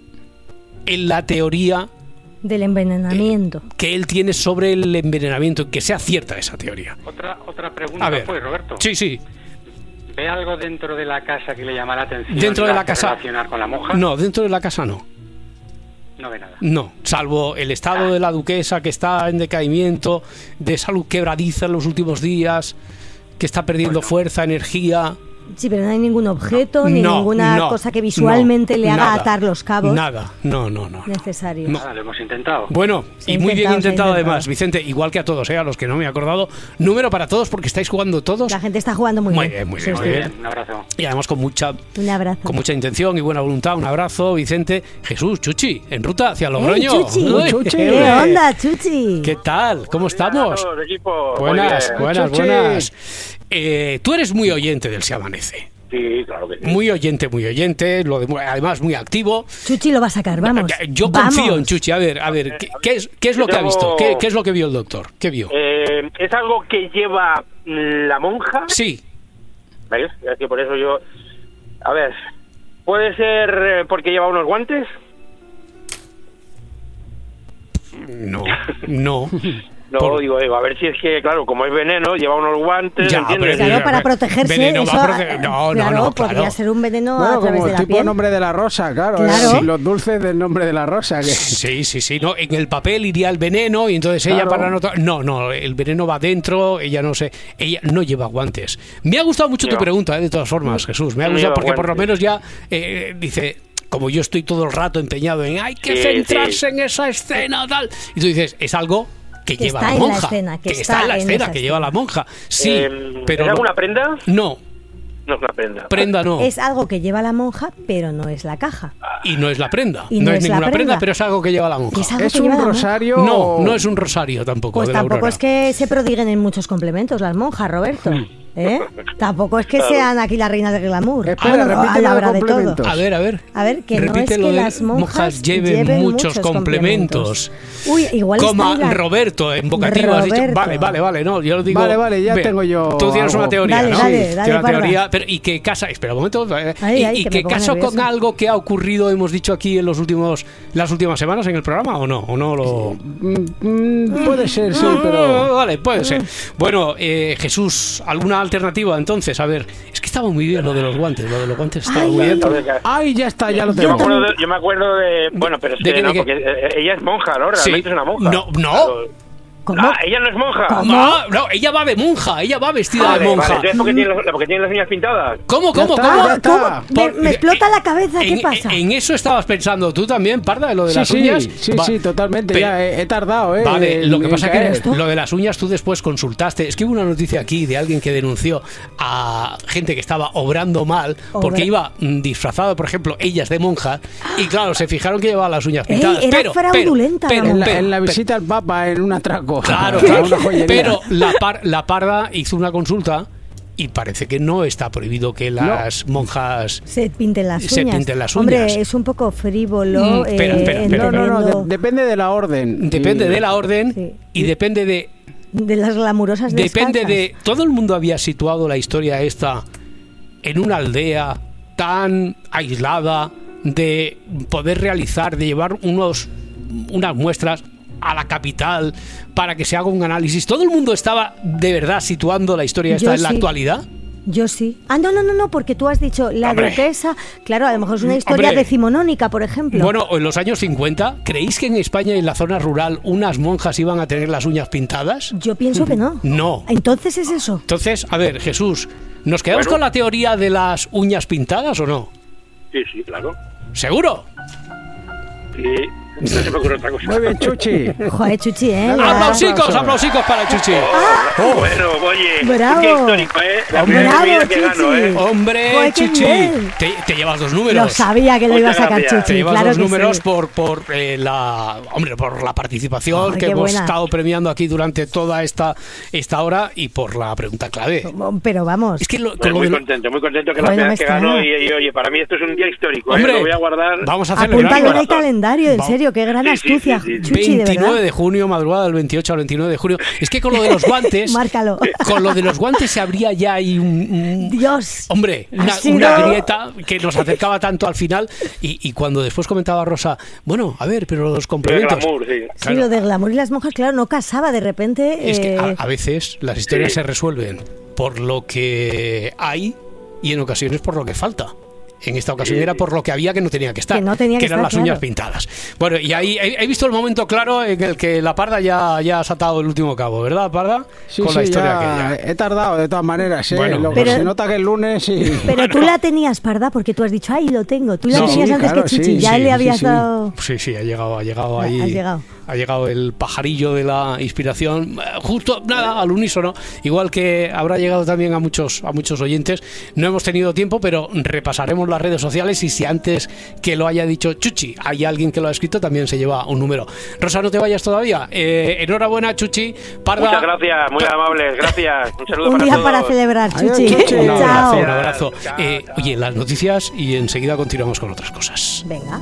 en la teoría del envenenamiento que él tiene sobre el envenenamiento, que sea cierta esa teoría. Otra pregunta, pues, Roberto. Sí. ¿Ve algo dentro de la casa que le llama la atención? ¿Dentro de la casa? ¿Relacionar con la monja? No, dentro de la casa no. No ve nada. No, salvo el estado de la duquesa, que está en decaimiento, de salud quebradiza en los últimos días, que está perdiendo fuerza, energía. Sí, pero no hay ningún objeto ni ninguna cosa que visualmente le haga atar los cabos. Nada, no. Necesario. Nada, lo hemos intentado. Bueno, y muy bien intentado además, Vicente, igual que a todos, a los que no me he acordado. Número para todos porque estáis jugando todos. La gente está jugando muy bien. Muy bien. Un abrazo. Y además con mucha intención y buena voluntad. Un abrazo, Vicente. Jesús, Chuchi, en ruta hacia Logroño. Chuchi. ¿Qué onda, Chuchi? ¿Qué tal? ¿Cómo estamos? Buenas. Tú eres muy oyente del Se Amanece. Sí, claro que sí. Muy oyente, además muy activo. Chuchi lo va a sacar, vamos. Yo confío en Chuchi. A ver, ¿qué es lo que ha visto? ¿Qué es lo que vio el doctor? ¿Qué vio? ¿Es algo que lleva la monja? Sí. ¿Ves? Es que por eso yo... A ver, ¿puede ser porque lleva unos guantes? No. No, digo, a ver si es que, claro, como es veneno, lleva unos guantes, ¿entiendes? Claro, para protegerse. Veneno No, podría ser un veneno a través como de la el tipo piel. Nombre de la Rosa, claro. Los dulces del Nombre de la Rosa. Que... Sí. No, en el papel iría el veneno y entonces ella para no, el veneno va dentro, ella no lleva guantes. Me ha gustado mucho tu pregunta, de todas formas, Jesús. Me ha gustado porque por lo menos ya dice... Como yo estoy todo el rato empeñado en hay que centrarse en esa escena, tal. Y tú dices, es algo que lleva la monja. Que está en la escena, que lleva la monja. Sí, pero... ¿Es alguna prenda? No. No es una prenda. Prenda no. Es algo que lleva la monja, pero no es la caja. Y no es la prenda. Y no es ninguna prenda, pero es algo que lleva la monja. ¿Es un rosario? No, no es un rosario tampoco. Pues tampoco es que se prodiguen en muchos complementos las monjas, Roberto. Tampoco es que sean aquí las reinas del glamour. Espera, repítelo de todos. A ver, que repítelo, no es que las monjas lleven muchos complementos. Uy, igual Coma Roberto, en vocativo has dicho. Vale, no, yo lo digo. Vale, ya tengo yo. Tú tienes una teoría, dale, ¿no? Dale, tienes una teoría, pero y que casa, espera un momento, y que caso con algo que ha ocurrido, hemos dicho aquí en las últimas semanas en el programa, ¿o no? ¿O no lo...? Puede ser, sí, pero... Vale, puede ser. Bueno, Jesús, ¿alguna alternativa entonces? A ver, es que estaba muy bien lo de los guantes estaba muy bien. Ay, ya está, ya lo tengo. Yo me acuerdo de... Bueno, pero es que no, porque ella es monja, ¿no? Realmente es una monja. No. ¿Cómo? Ella no es monja. No, ella va de monja, ella va vestida de monja. Vale, porque tiene las uñas pintadas. ¿Cómo? Me explota la cabeza, ¿qué pasa? En eso estabas pensando tú también, Parda, de lo de las uñas. Sí, totalmente, ya he tardado, Vale, lo que pasa es que lo de las uñas tú después consultaste. Es que hubo una noticia aquí de alguien que denunció a gente que estaba obrando mal porque iba disfrazado, por ejemplo, ellas de monja, y claro, se fijaron que llevaba las uñas pintadas. Era fraudulenta. En la visita al Papa, en un atraco. Claro, pero la Parda hizo una consulta y parece que no está prohibido que las monjas se pinten las uñas. Hombre, es un poco frívolo. Espera. No, depende de la orden. Depende de la orden y depende de las glamurosas depende descalzas. de... Todo el mundo había situado la historia esta en una aldea tan aislada de poder realizar, de llevar unas muestras a la capital para que se haga un análisis. ¿Todo el mundo estaba de verdad situando la historia esta en la actualidad? Yo sí. No, porque tú has dicho la duquesa. Claro, a lo mejor es una historia decimonónica, por ejemplo. Bueno, en los años 50, ¿creéis que en España, en la zona rural, unas monjas iban a tener las uñas pintadas? Yo pienso que no. No. Entonces es eso. Entonces, a ver, Jesús, ¿nos quedamos con la teoría de las uñas pintadas o no? Sí, claro. ¿Seguro? Sí. No se me ocurre otra cosa. Muy bien, Chuchi. Joder, Chuchi, Aplausicos para Chuchi. Bueno, oye, bravo. Qué histórico, Bravo, que gano, Hombre, joder, Chuchi, te llevas 2 números. Lo sabía que lo iba a sacar Chuchi. Te llevas claro 2 números sí. por la participación que hemos estado premiando aquí durante toda esta hora y por la pregunta clave. Pero vamos. Es que muy contento que la primera vez que gano y oye, para mí esto es un día histórico. Hombre, lo voy a guardar. Vamos a celebrarlo. Apúntalo en el calendario, en serio. Qué gran astucia, Chuchi, 29 de junio, madrugada del 28 al 29 de junio. Es que con lo de los guantes... Márcalo. Con lo de los guantes se abría ya ahí Dios. Hombre, una grieta que nos acercaba tanto al final y cuando después comentaba Rosa, bueno, a ver, pero los complementos... Lo de glamour, sí, lo de glamour y las monjas, claro, no casaba de repente... Es que a veces las historias se resuelven por lo que hay y en ocasiones por lo que falta. En esta ocasión era por lo que había que no tenía que estar, que eran las uñas pintadas. Bueno, y ahí he visto el momento claro en el que la Parda ya ha saltado el último cabo, ¿verdad, Parda? Sí, con la historia aquella. He tardado de todas maneras, Bueno, lo que se nota que el lunes... Pero tú la tenías, Parda, porque tú has dicho, ay, lo tengo. Tú la tenías antes que Chuchi, ya le habías dado... Sí, ha llegado ahí. Ha llegado el pajarillo de la inspiración, justo, al unísono, igual que habrá llegado también a muchos oyentes. No hemos tenido tiempo, pero repasaremos las redes sociales y si antes que lo haya dicho Chuchi hay alguien que lo ha escrito, también se lleva un número. Rosa, no te vayas todavía. Enhorabuena, Chuchi. Parda. Muchas gracias, muy amables, gracias. Un saludo un para día todos. para celebrar, Chuchi. Un Chao. abrazo. Oye, las noticias y enseguida continuamos con otras cosas. Venga.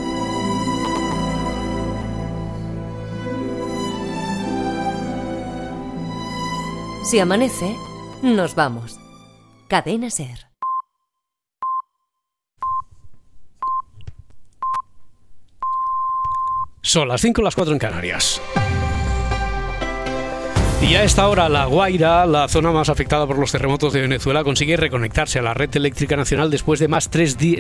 Si amanece, nos vamos. Cadena SER. Son las 5, las 4 en Canarias. Y a esta hora La Guaira, la zona más afectada por los terremotos de Venezuela, consigue reconectarse a la red eléctrica nacional después de más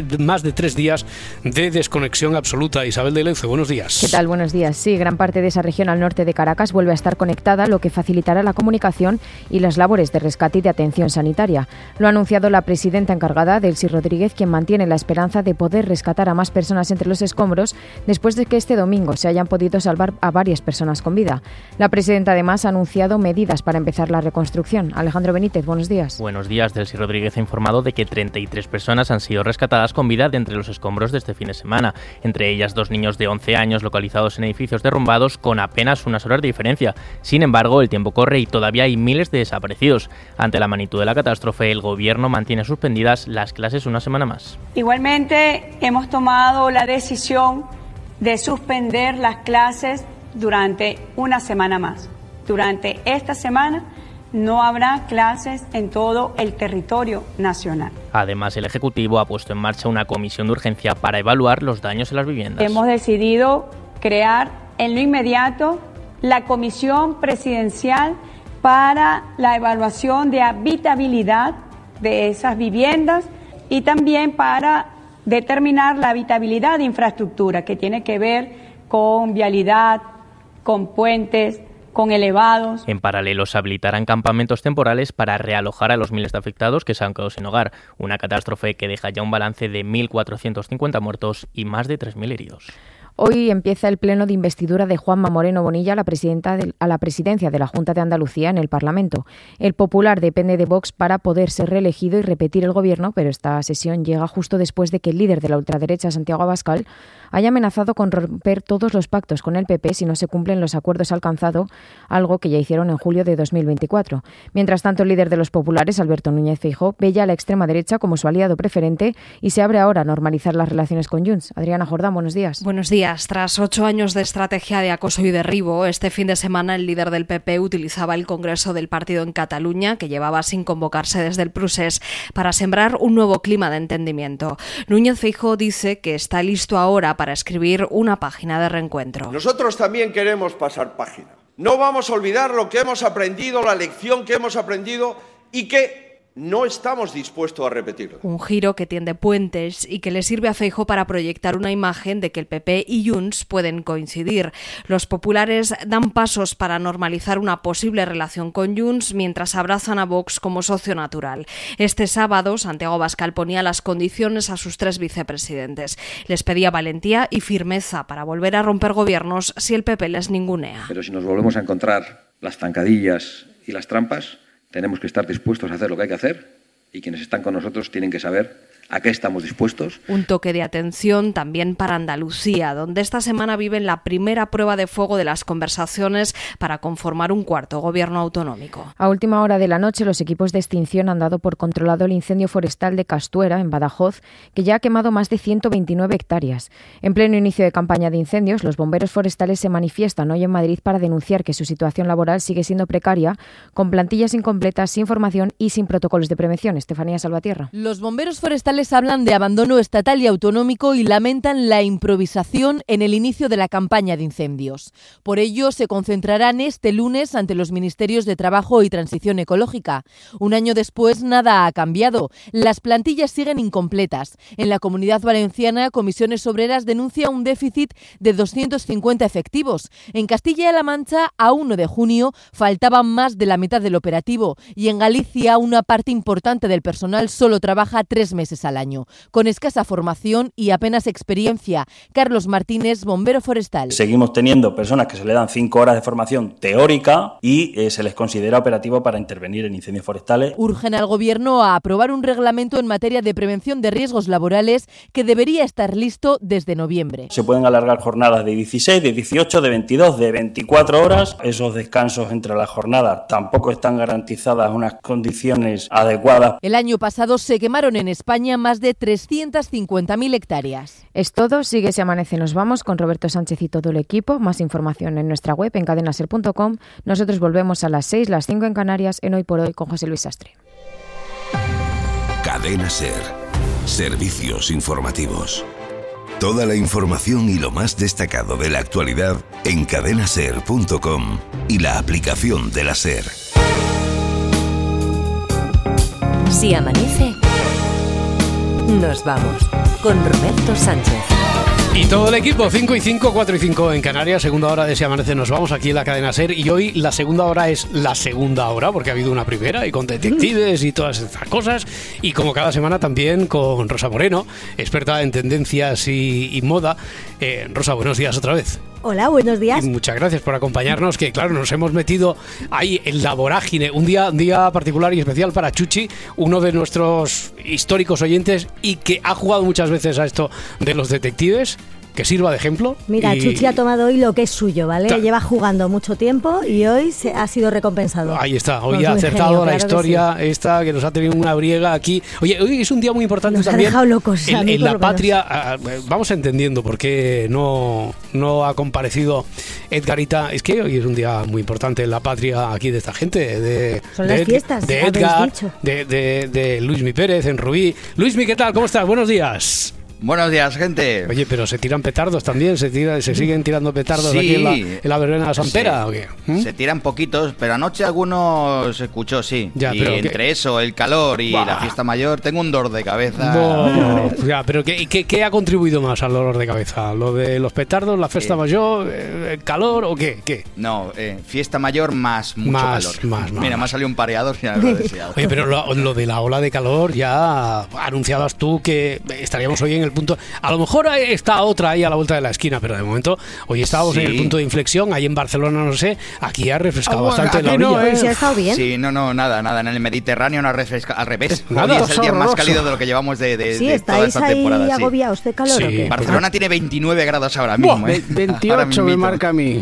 de 3 días de desconexión absoluta. Isabel de Leuce, buenos días. ¿Qué tal? Buenos días. Sí, gran parte de esa región al norte de Caracas vuelve a estar conectada, lo que facilitará la comunicación y las labores de rescate y de atención sanitaria. Lo ha anunciado la presidenta encargada, Delcy Rodríguez, quien mantiene la esperanza de poder rescatar a más personas entre los escombros después de que este domingo se hayan podido salvar a varias personas con vida. La presidenta además ha anunciado medidas para empezar la reconstrucción. Alejandro Benítez, buenos días. Buenos días. Delcy Rodríguez ha informado de que 33 personas han sido rescatadas con vida de entre los escombros de este fin de semana, entre ellas 2 niños de 11 años localizados en edificios derrumbados con apenas unas horas de diferencia. Sin embargo, el tiempo corre y todavía hay miles de desaparecidos. Ante la magnitud de la catástrofe, el gobierno mantiene suspendidas las clases una semana más. Igualmente, hemos tomado la decisión de suspender las clases durante una semana más. Durante esta semana no habrá clases en todo el territorio nacional. Además, el Ejecutivo ha puesto en marcha una comisión de urgencia para evaluar los daños en las viviendas. Hemos decidido crear en lo inmediato la Comisión Presidencial para la evaluación de habitabilidad de esas viviendas y también para determinar la habitabilidad de infraestructura que tiene que ver con vialidad, con puentes, con elevados. En paralelo, se habilitarán campamentos temporales para realojar a los miles de afectados que se han quedado sin hogar. Una catástrofe que deja ya un balance de 1.450 muertos y más de 3.000 heridos. Hoy empieza el pleno de investidura de Juanma Moreno Bonilla a la presidencia de la Junta de Andalucía en el Parlamento. El Popular depende de Vox para poder ser reelegido y repetir el gobierno, pero esta sesión llega justo después de que el líder de la ultraderecha, Santiago Abascal, haya amenazado con romper todos los pactos con el PP si no se cumplen los acuerdos alcanzados, algo que ya hicieron en julio de 2024. Mientras tanto, el líder de los populares, Alberto Núñez Feijóo, ve ya a la extrema derecha como su aliado preferente y se abre ahora a normalizar las relaciones con Junts. Adriana Jordán, buenos días. Buenos días. Tras 8 años de estrategia de acoso y derribo, este fin de semana el líder del PP utilizaba el Congreso del partido en Cataluña, que llevaba sin convocarse desde el procés, para sembrar un nuevo clima de entendimiento. Núñez Feijóo dice que está listo ahora para escribir una página de reencuentro. Nosotros también queremos pasar página. No vamos a olvidar lo que hemos aprendido, la lección que hemos aprendido y que no estamos dispuestos a repetirlo. Un giro que tiende puentes y que le sirve a Feijóo para proyectar una imagen de que el PP y Junts pueden coincidir. Los populares dan pasos para normalizar una posible relación con Junts mientras abrazan a Vox como socio natural. Este sábado, Santiago Abascal ponía las condiciones a sus 3 vicepresidentes. Les pedía valentía y firmeza para volver a romper gobiernos si el PP les ningunea. Pero si nos volvemos a encontrar las zancadillas y las trampas, tenemos que estar dispuestos a hacer lo que hay que hacer y quienes están con nosotros tienen que saber a qué estamos dispuestos. Un toque de atención también para Andalucía, donde esta semana viven la primera prueba de fuego de las conversaciones para conformar un cuarto gobierno autonómico. A última hora de la noche, los equipos de extinción han dado por controlado el incendio forestal de Castuera, en Badajoz, que ya ha quemado más de 129 hectáreas. En pleno inicio de campaña de incendios, los bomberos forestales se manifiestan hoy en Madrid para denunciar que su situación laboral sigue siendo precaria, con plantillas incompletas, sin formación y sin protocolos de prevención. Estefanía Salvatierra. Los bomberos forestales hablan de abandono estatal y autonómico y lamentan la improvisación en el inicio de la campaña de incendios. Por ello, se concentrarán este lunes ante los Ministerios de Trabajo y Transición Ecológica. Un año después, nada ha cambiado. Las plantillas siguen incompletas. En la Comunidad Valenciana, Comisiones Obreras denuncia un déficit de 250 efectivos. En Castilla-La Mancha, a 1 de junio, faltaban más de la mitad del operativo. Y en Galicia, una parte importante del personal solo trabaja 3 meses al año, con escasa formación y apenas experiencia. Carlos Martínez, bombero forestal. Seguimos teniendo personas que se le dan 5 horas de formación teórica y se les considera operativo para intervenir en incendios forestales. Urgen al Gobierno a aprobar un reglamento en materia de prevención de riesgos laborales que debería estar listo desde noviembre. Se pueden alargar jornadas de 16, de 18, de 22, de 24 horas. Esos descansos entre las jornadas tampoco están garantizadas unas condiciones adecuadas. El año pasado se quemaron en España más de 350.000 hectáreas. Es todo, sigue Si Amanece Nos Vamos con Roberto Sánchez y todo el equipo. Más información en nuestra web en cadenaser.com. Nosotros volvemos a las 6, las 5 en Canarias, en Hoy por Hoy con José Luis Sastre. Cadena Ser. Servicios informativos. Toda la información y lo más destacado de la actualidad en cadenaser.com y la aplicación de la SER. Si amanece, nos vamos con Roberto Sánchez. Y todo el equipo, 5 y 5, 4 y 5 en Canarias, segunda hora de Si Amanece nos vamos aquí en la cadena SER. Y hoy la segunda hora es la segunda hora, porque ha habido una primera y con detectives y todas estas cosas. Y como cada semana también con Rosa Moreno, experta en tendencias y moda. Rosa, buenos días otra vez. Hola, buenos días. Y muchas gracias por acompañarnos, que claro, nos hemos metido ahí en la vorágine. Un día particular y especial para Chuchi, uno de nuestros históricos oyentes y que ha jugado muchas veces a esto de los detectives. Que sirva de ejemplo. Mira, Chuchi ha tomado hoy lo que es suyo, ¿vale? Lleva jugando mucho tiempo y hoy ha sido recompensado. Ahí está, hoy ha acertado la historia esta que nos ha tenido una briega aquí. Oye, hoy es un día muy importante también. Nos ha dejado locos. En la patria, vamos entendiendo por qué no ha comparecido Edgarita. Es que hoy es un día muy importante en la patria aquí de esta gente. Son las fiestas, de Edgar, de Luismi Pérez en Rubí. Luismi, ¿qué tal? ¿Cómo estás? Buenos días. Buenos días, gente. Oye, pero se tiran petardos también, se siguen tirando petardos aquí en la verbena de San Pera, ¿o qué? Se tiran poquitos, pero anoche algunos se escuchó, sí. Ya, y pero entre eso, el calor y la fiesta mayor, tengo un dolor de cabeza. Ya, pero ¿qué ha contribuido más al dolor de cabeza? ¿Lo de los petardos, la fiesta mayor, el calor o qué? No, fiesta mayor más mucho calor. Mira, me ha salido un pareador y algo deseado. Oye, pero lo de la ola de calor ya anunciabas tú que estaríamos hoy en el punto. A lo mejor está otra ahí a la vuelta de la esquina, pero de momento hoy estábamos en el punto de inflexión. Ahí en Barcelona, no sé, aquí ha refrescado bastante la orilla. ¿Sí ha estado bien? Sí, nada. En el Mediterráneo no ha refrescado, al revés. Nada. Hoy es el día más cálido de lo que llevamos de toda esta temporada. ¿Estáis ahí agobiados de calor o qué? Barcelona tiene 29 grados ahora mismo. 28 me marca a mí.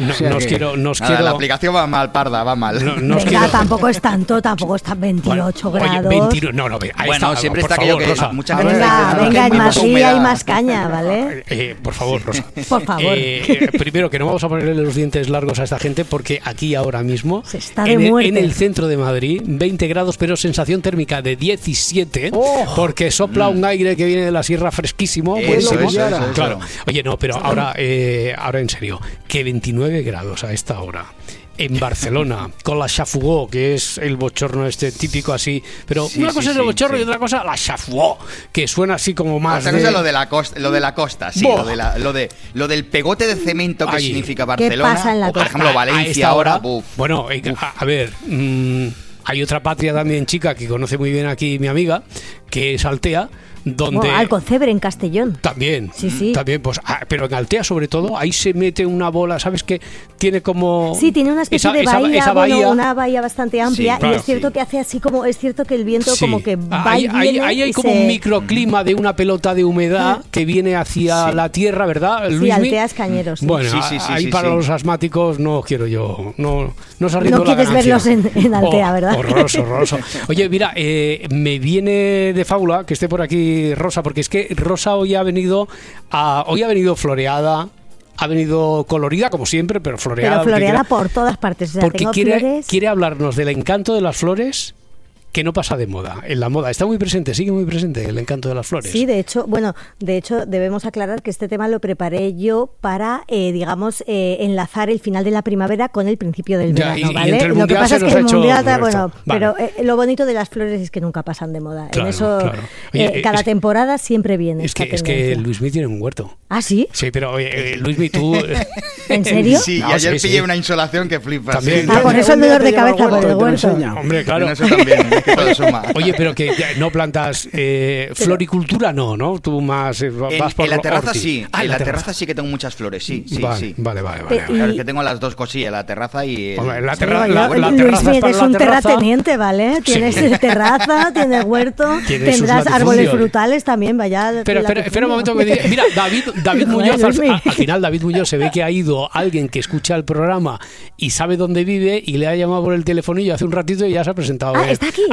La aplicación va mal, parda, va mal. Tampoco es tanto, tampoco están 28 grados. Bueno, siempre está aquello que mucha gente... Venga, en Madrid hay más caña, ¿vale? Por favor, Rosa. Por favor. Primero, que no vamos a ponerle los dientes largos a esta gente, porque aquí ahora mismo, se está de muerte. En el centro de Madrid, 20 grados, pero sensación térmica de 17, porque sopla un aire que viene de la sierra fresquísimo. Buenísimo. Claro. Oye, no, pero ahora en serio, que 29 grados a esta hora. En Barcelona, con la chafugó, que es el bochorno típico así, pero una cosa es el bochorno y otra cosa la chafugó, que suena así como más otra cosa es lo de la costa, sí, lo del pegote de cemento que significa Barcelona. ¿Qué pasa en la costa? Por ejemplo, Valencia ahora. Bueno, a ver, hay otra patria también chica que conoce muy bien aquí mi amiga, que es Altea, donde Alcocebre en Castellón. También, sí. También, pues, pero en Altea sobre todo, ahí se mete una bola, ¿sabes qué? Tiene como... Sí, tiene una especie de bahía, esa bahía, una bahía bastante amplia, y es cierto que hace así como, es cierto que el viento como que va y viene. Ahí hay como un microclima de una pelota de humedad que viene hacia la tierra, ¿verdad, Luismi? Sí, Altea es Cañeros. Sí. Bueno, ahí para los asmáticos no quiero yo, no se arriendo la quieres verlos en Altea, ¿verdad? Horroroso. Oye, mira, me viene de fábula que esté por aquí Rosa, porque es que Rosa hoy ha venido floreada, ha venido colorida como siempre, pero floreada. Pero floreada por todas partes. O sea, porque quiere hablarnos del encanto de las flores, que no pasa de moda. En la moda está muy presente, sigue muy presente el encanto de las flores. Sí, de hecho debemos aclarar que este tema lo preparé yo para, enlazar el final de la primavera con el principio del verano, ¿vale? Lo que pasa es que el mundial pero lo bonito de las flores es que nunca pasan de moda. Claro, en eso, claro. Oye, cada temporada siempre viene. Es que Luismi tiene un huerto. ¿Ah, sí? Sí, pero Luismi, tú... ¿En serio? Sí, ayer pillé una insolación que flipas. También. Por eso el dolor de cabeza por el huerto. Hombre, claro. Eso también. Oye, pero que no plantas floricultura, no. Tú más vas por en la terraza ortiz. Sí. En la terraza sí que tengo muchas flores, sí. Vale. Claro, es que tengo las dos cosillas, la terraza y la terraza es un terrateniente, ¿vale? Tienes terraza, tienes huerto, tendrás árboles frutales también, vaya. Pero espera un momento que me diga. Mira, David Muñoz, al final David Muñoz se ve que ha ido alguien que escucha el programa y sabe dónde vive y le ha llamado por el telefonillo hace un ratito y ya se ha presentado. ¿Está aquí?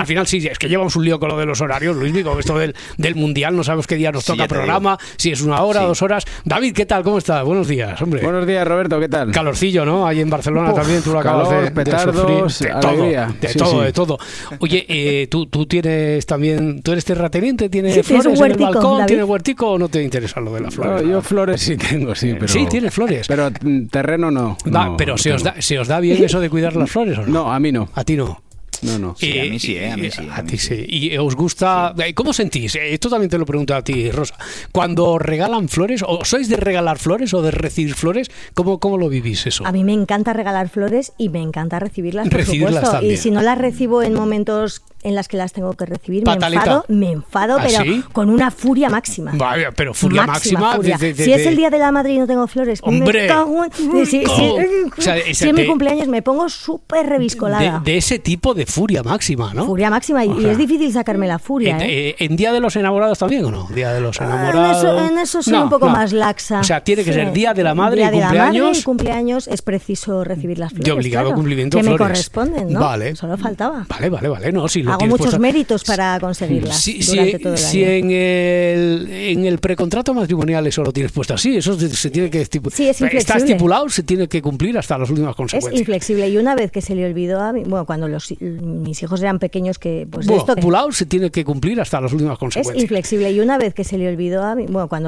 Al final sí, es que llevamos un lío con lo de los horarios, Luis, con esto del Mundial, no sabemos qué día nos toca programa, si es 1 hora, 2 horas. David, ¿qué tal? ¿Cómo estás? Buenos días, hombre. Buenos días, Roberto, ¿qué tal? Calorcillo, ¿no? Ahí en Barcelona también, tú lo acabas de petardos, sufrir. Alegría. De todo. Oye, tú tienes también, tú eres terrateniente, ¿tienes sí, flores en el balcón? David. ¿Tienes huertico o no te interesa lo de las flores? No, yo flores sí tengo, sí, pero... Sí, tienes flores. Pero terreno no. Pero ¿se os da bien eso de cuidar las flores o no? No, a mí no. ¿A ti no? No. Sí, a mí sí, a mí sí. A ti sí. ¿Y os gusta? ¿Cómo sentís? Esto también te lo pregunto a ti, Rosa. Cuando regalan flores, ¿o sois de regalar flores o de recibir flores? ¿Cómo lo vivís eso? A mí me encanta regalar flores y me encanta recibirlas, por supuesto. También. Y si no las recibo en momentos en las que las tengo que recibir, me enfado, pero ¿sí? Con una furia máxima. Vaya, pero furia máxima. Furia. Si es el día de la madre y no tengo flores, ¡hombre! Me cago en... Si es mi cumpleaños me pongo súper reviscolada. De ese tipo de furia máxima, ¿no? Furia máxima, y es difícil sacarme la furia. ¿En Día de los Enamorados también o no? Día de los Enamorados. En eso soy un poco más laxa. O sea, tiene que ser Día de la Madre y cumpleaños. Día de la madre y cumpleaños es preciso recibir las flores. De obligado cumplimiento de flores. Que me corresponden, ¿no? Vale. Solo faltaba. Vale. No, si lo hago muchos méritos para conseguirlas durante todo el año. Si en el precontrato matrimonial eso lo tienes puesto así, eso se tiene que estipular. Sí, es inflexible. Está estipulado, se tiene que cumplir hasta las últimas consecuencias. Es inflexible, y una vez que se le olvidó a mí, bueno, cuando mis hijos eran pequeños, que pues estipulado se tiene que cumplir hasta las últimas consecuencias. Es inflexible, y una vez que se le olvidó a mí, bueno, cuando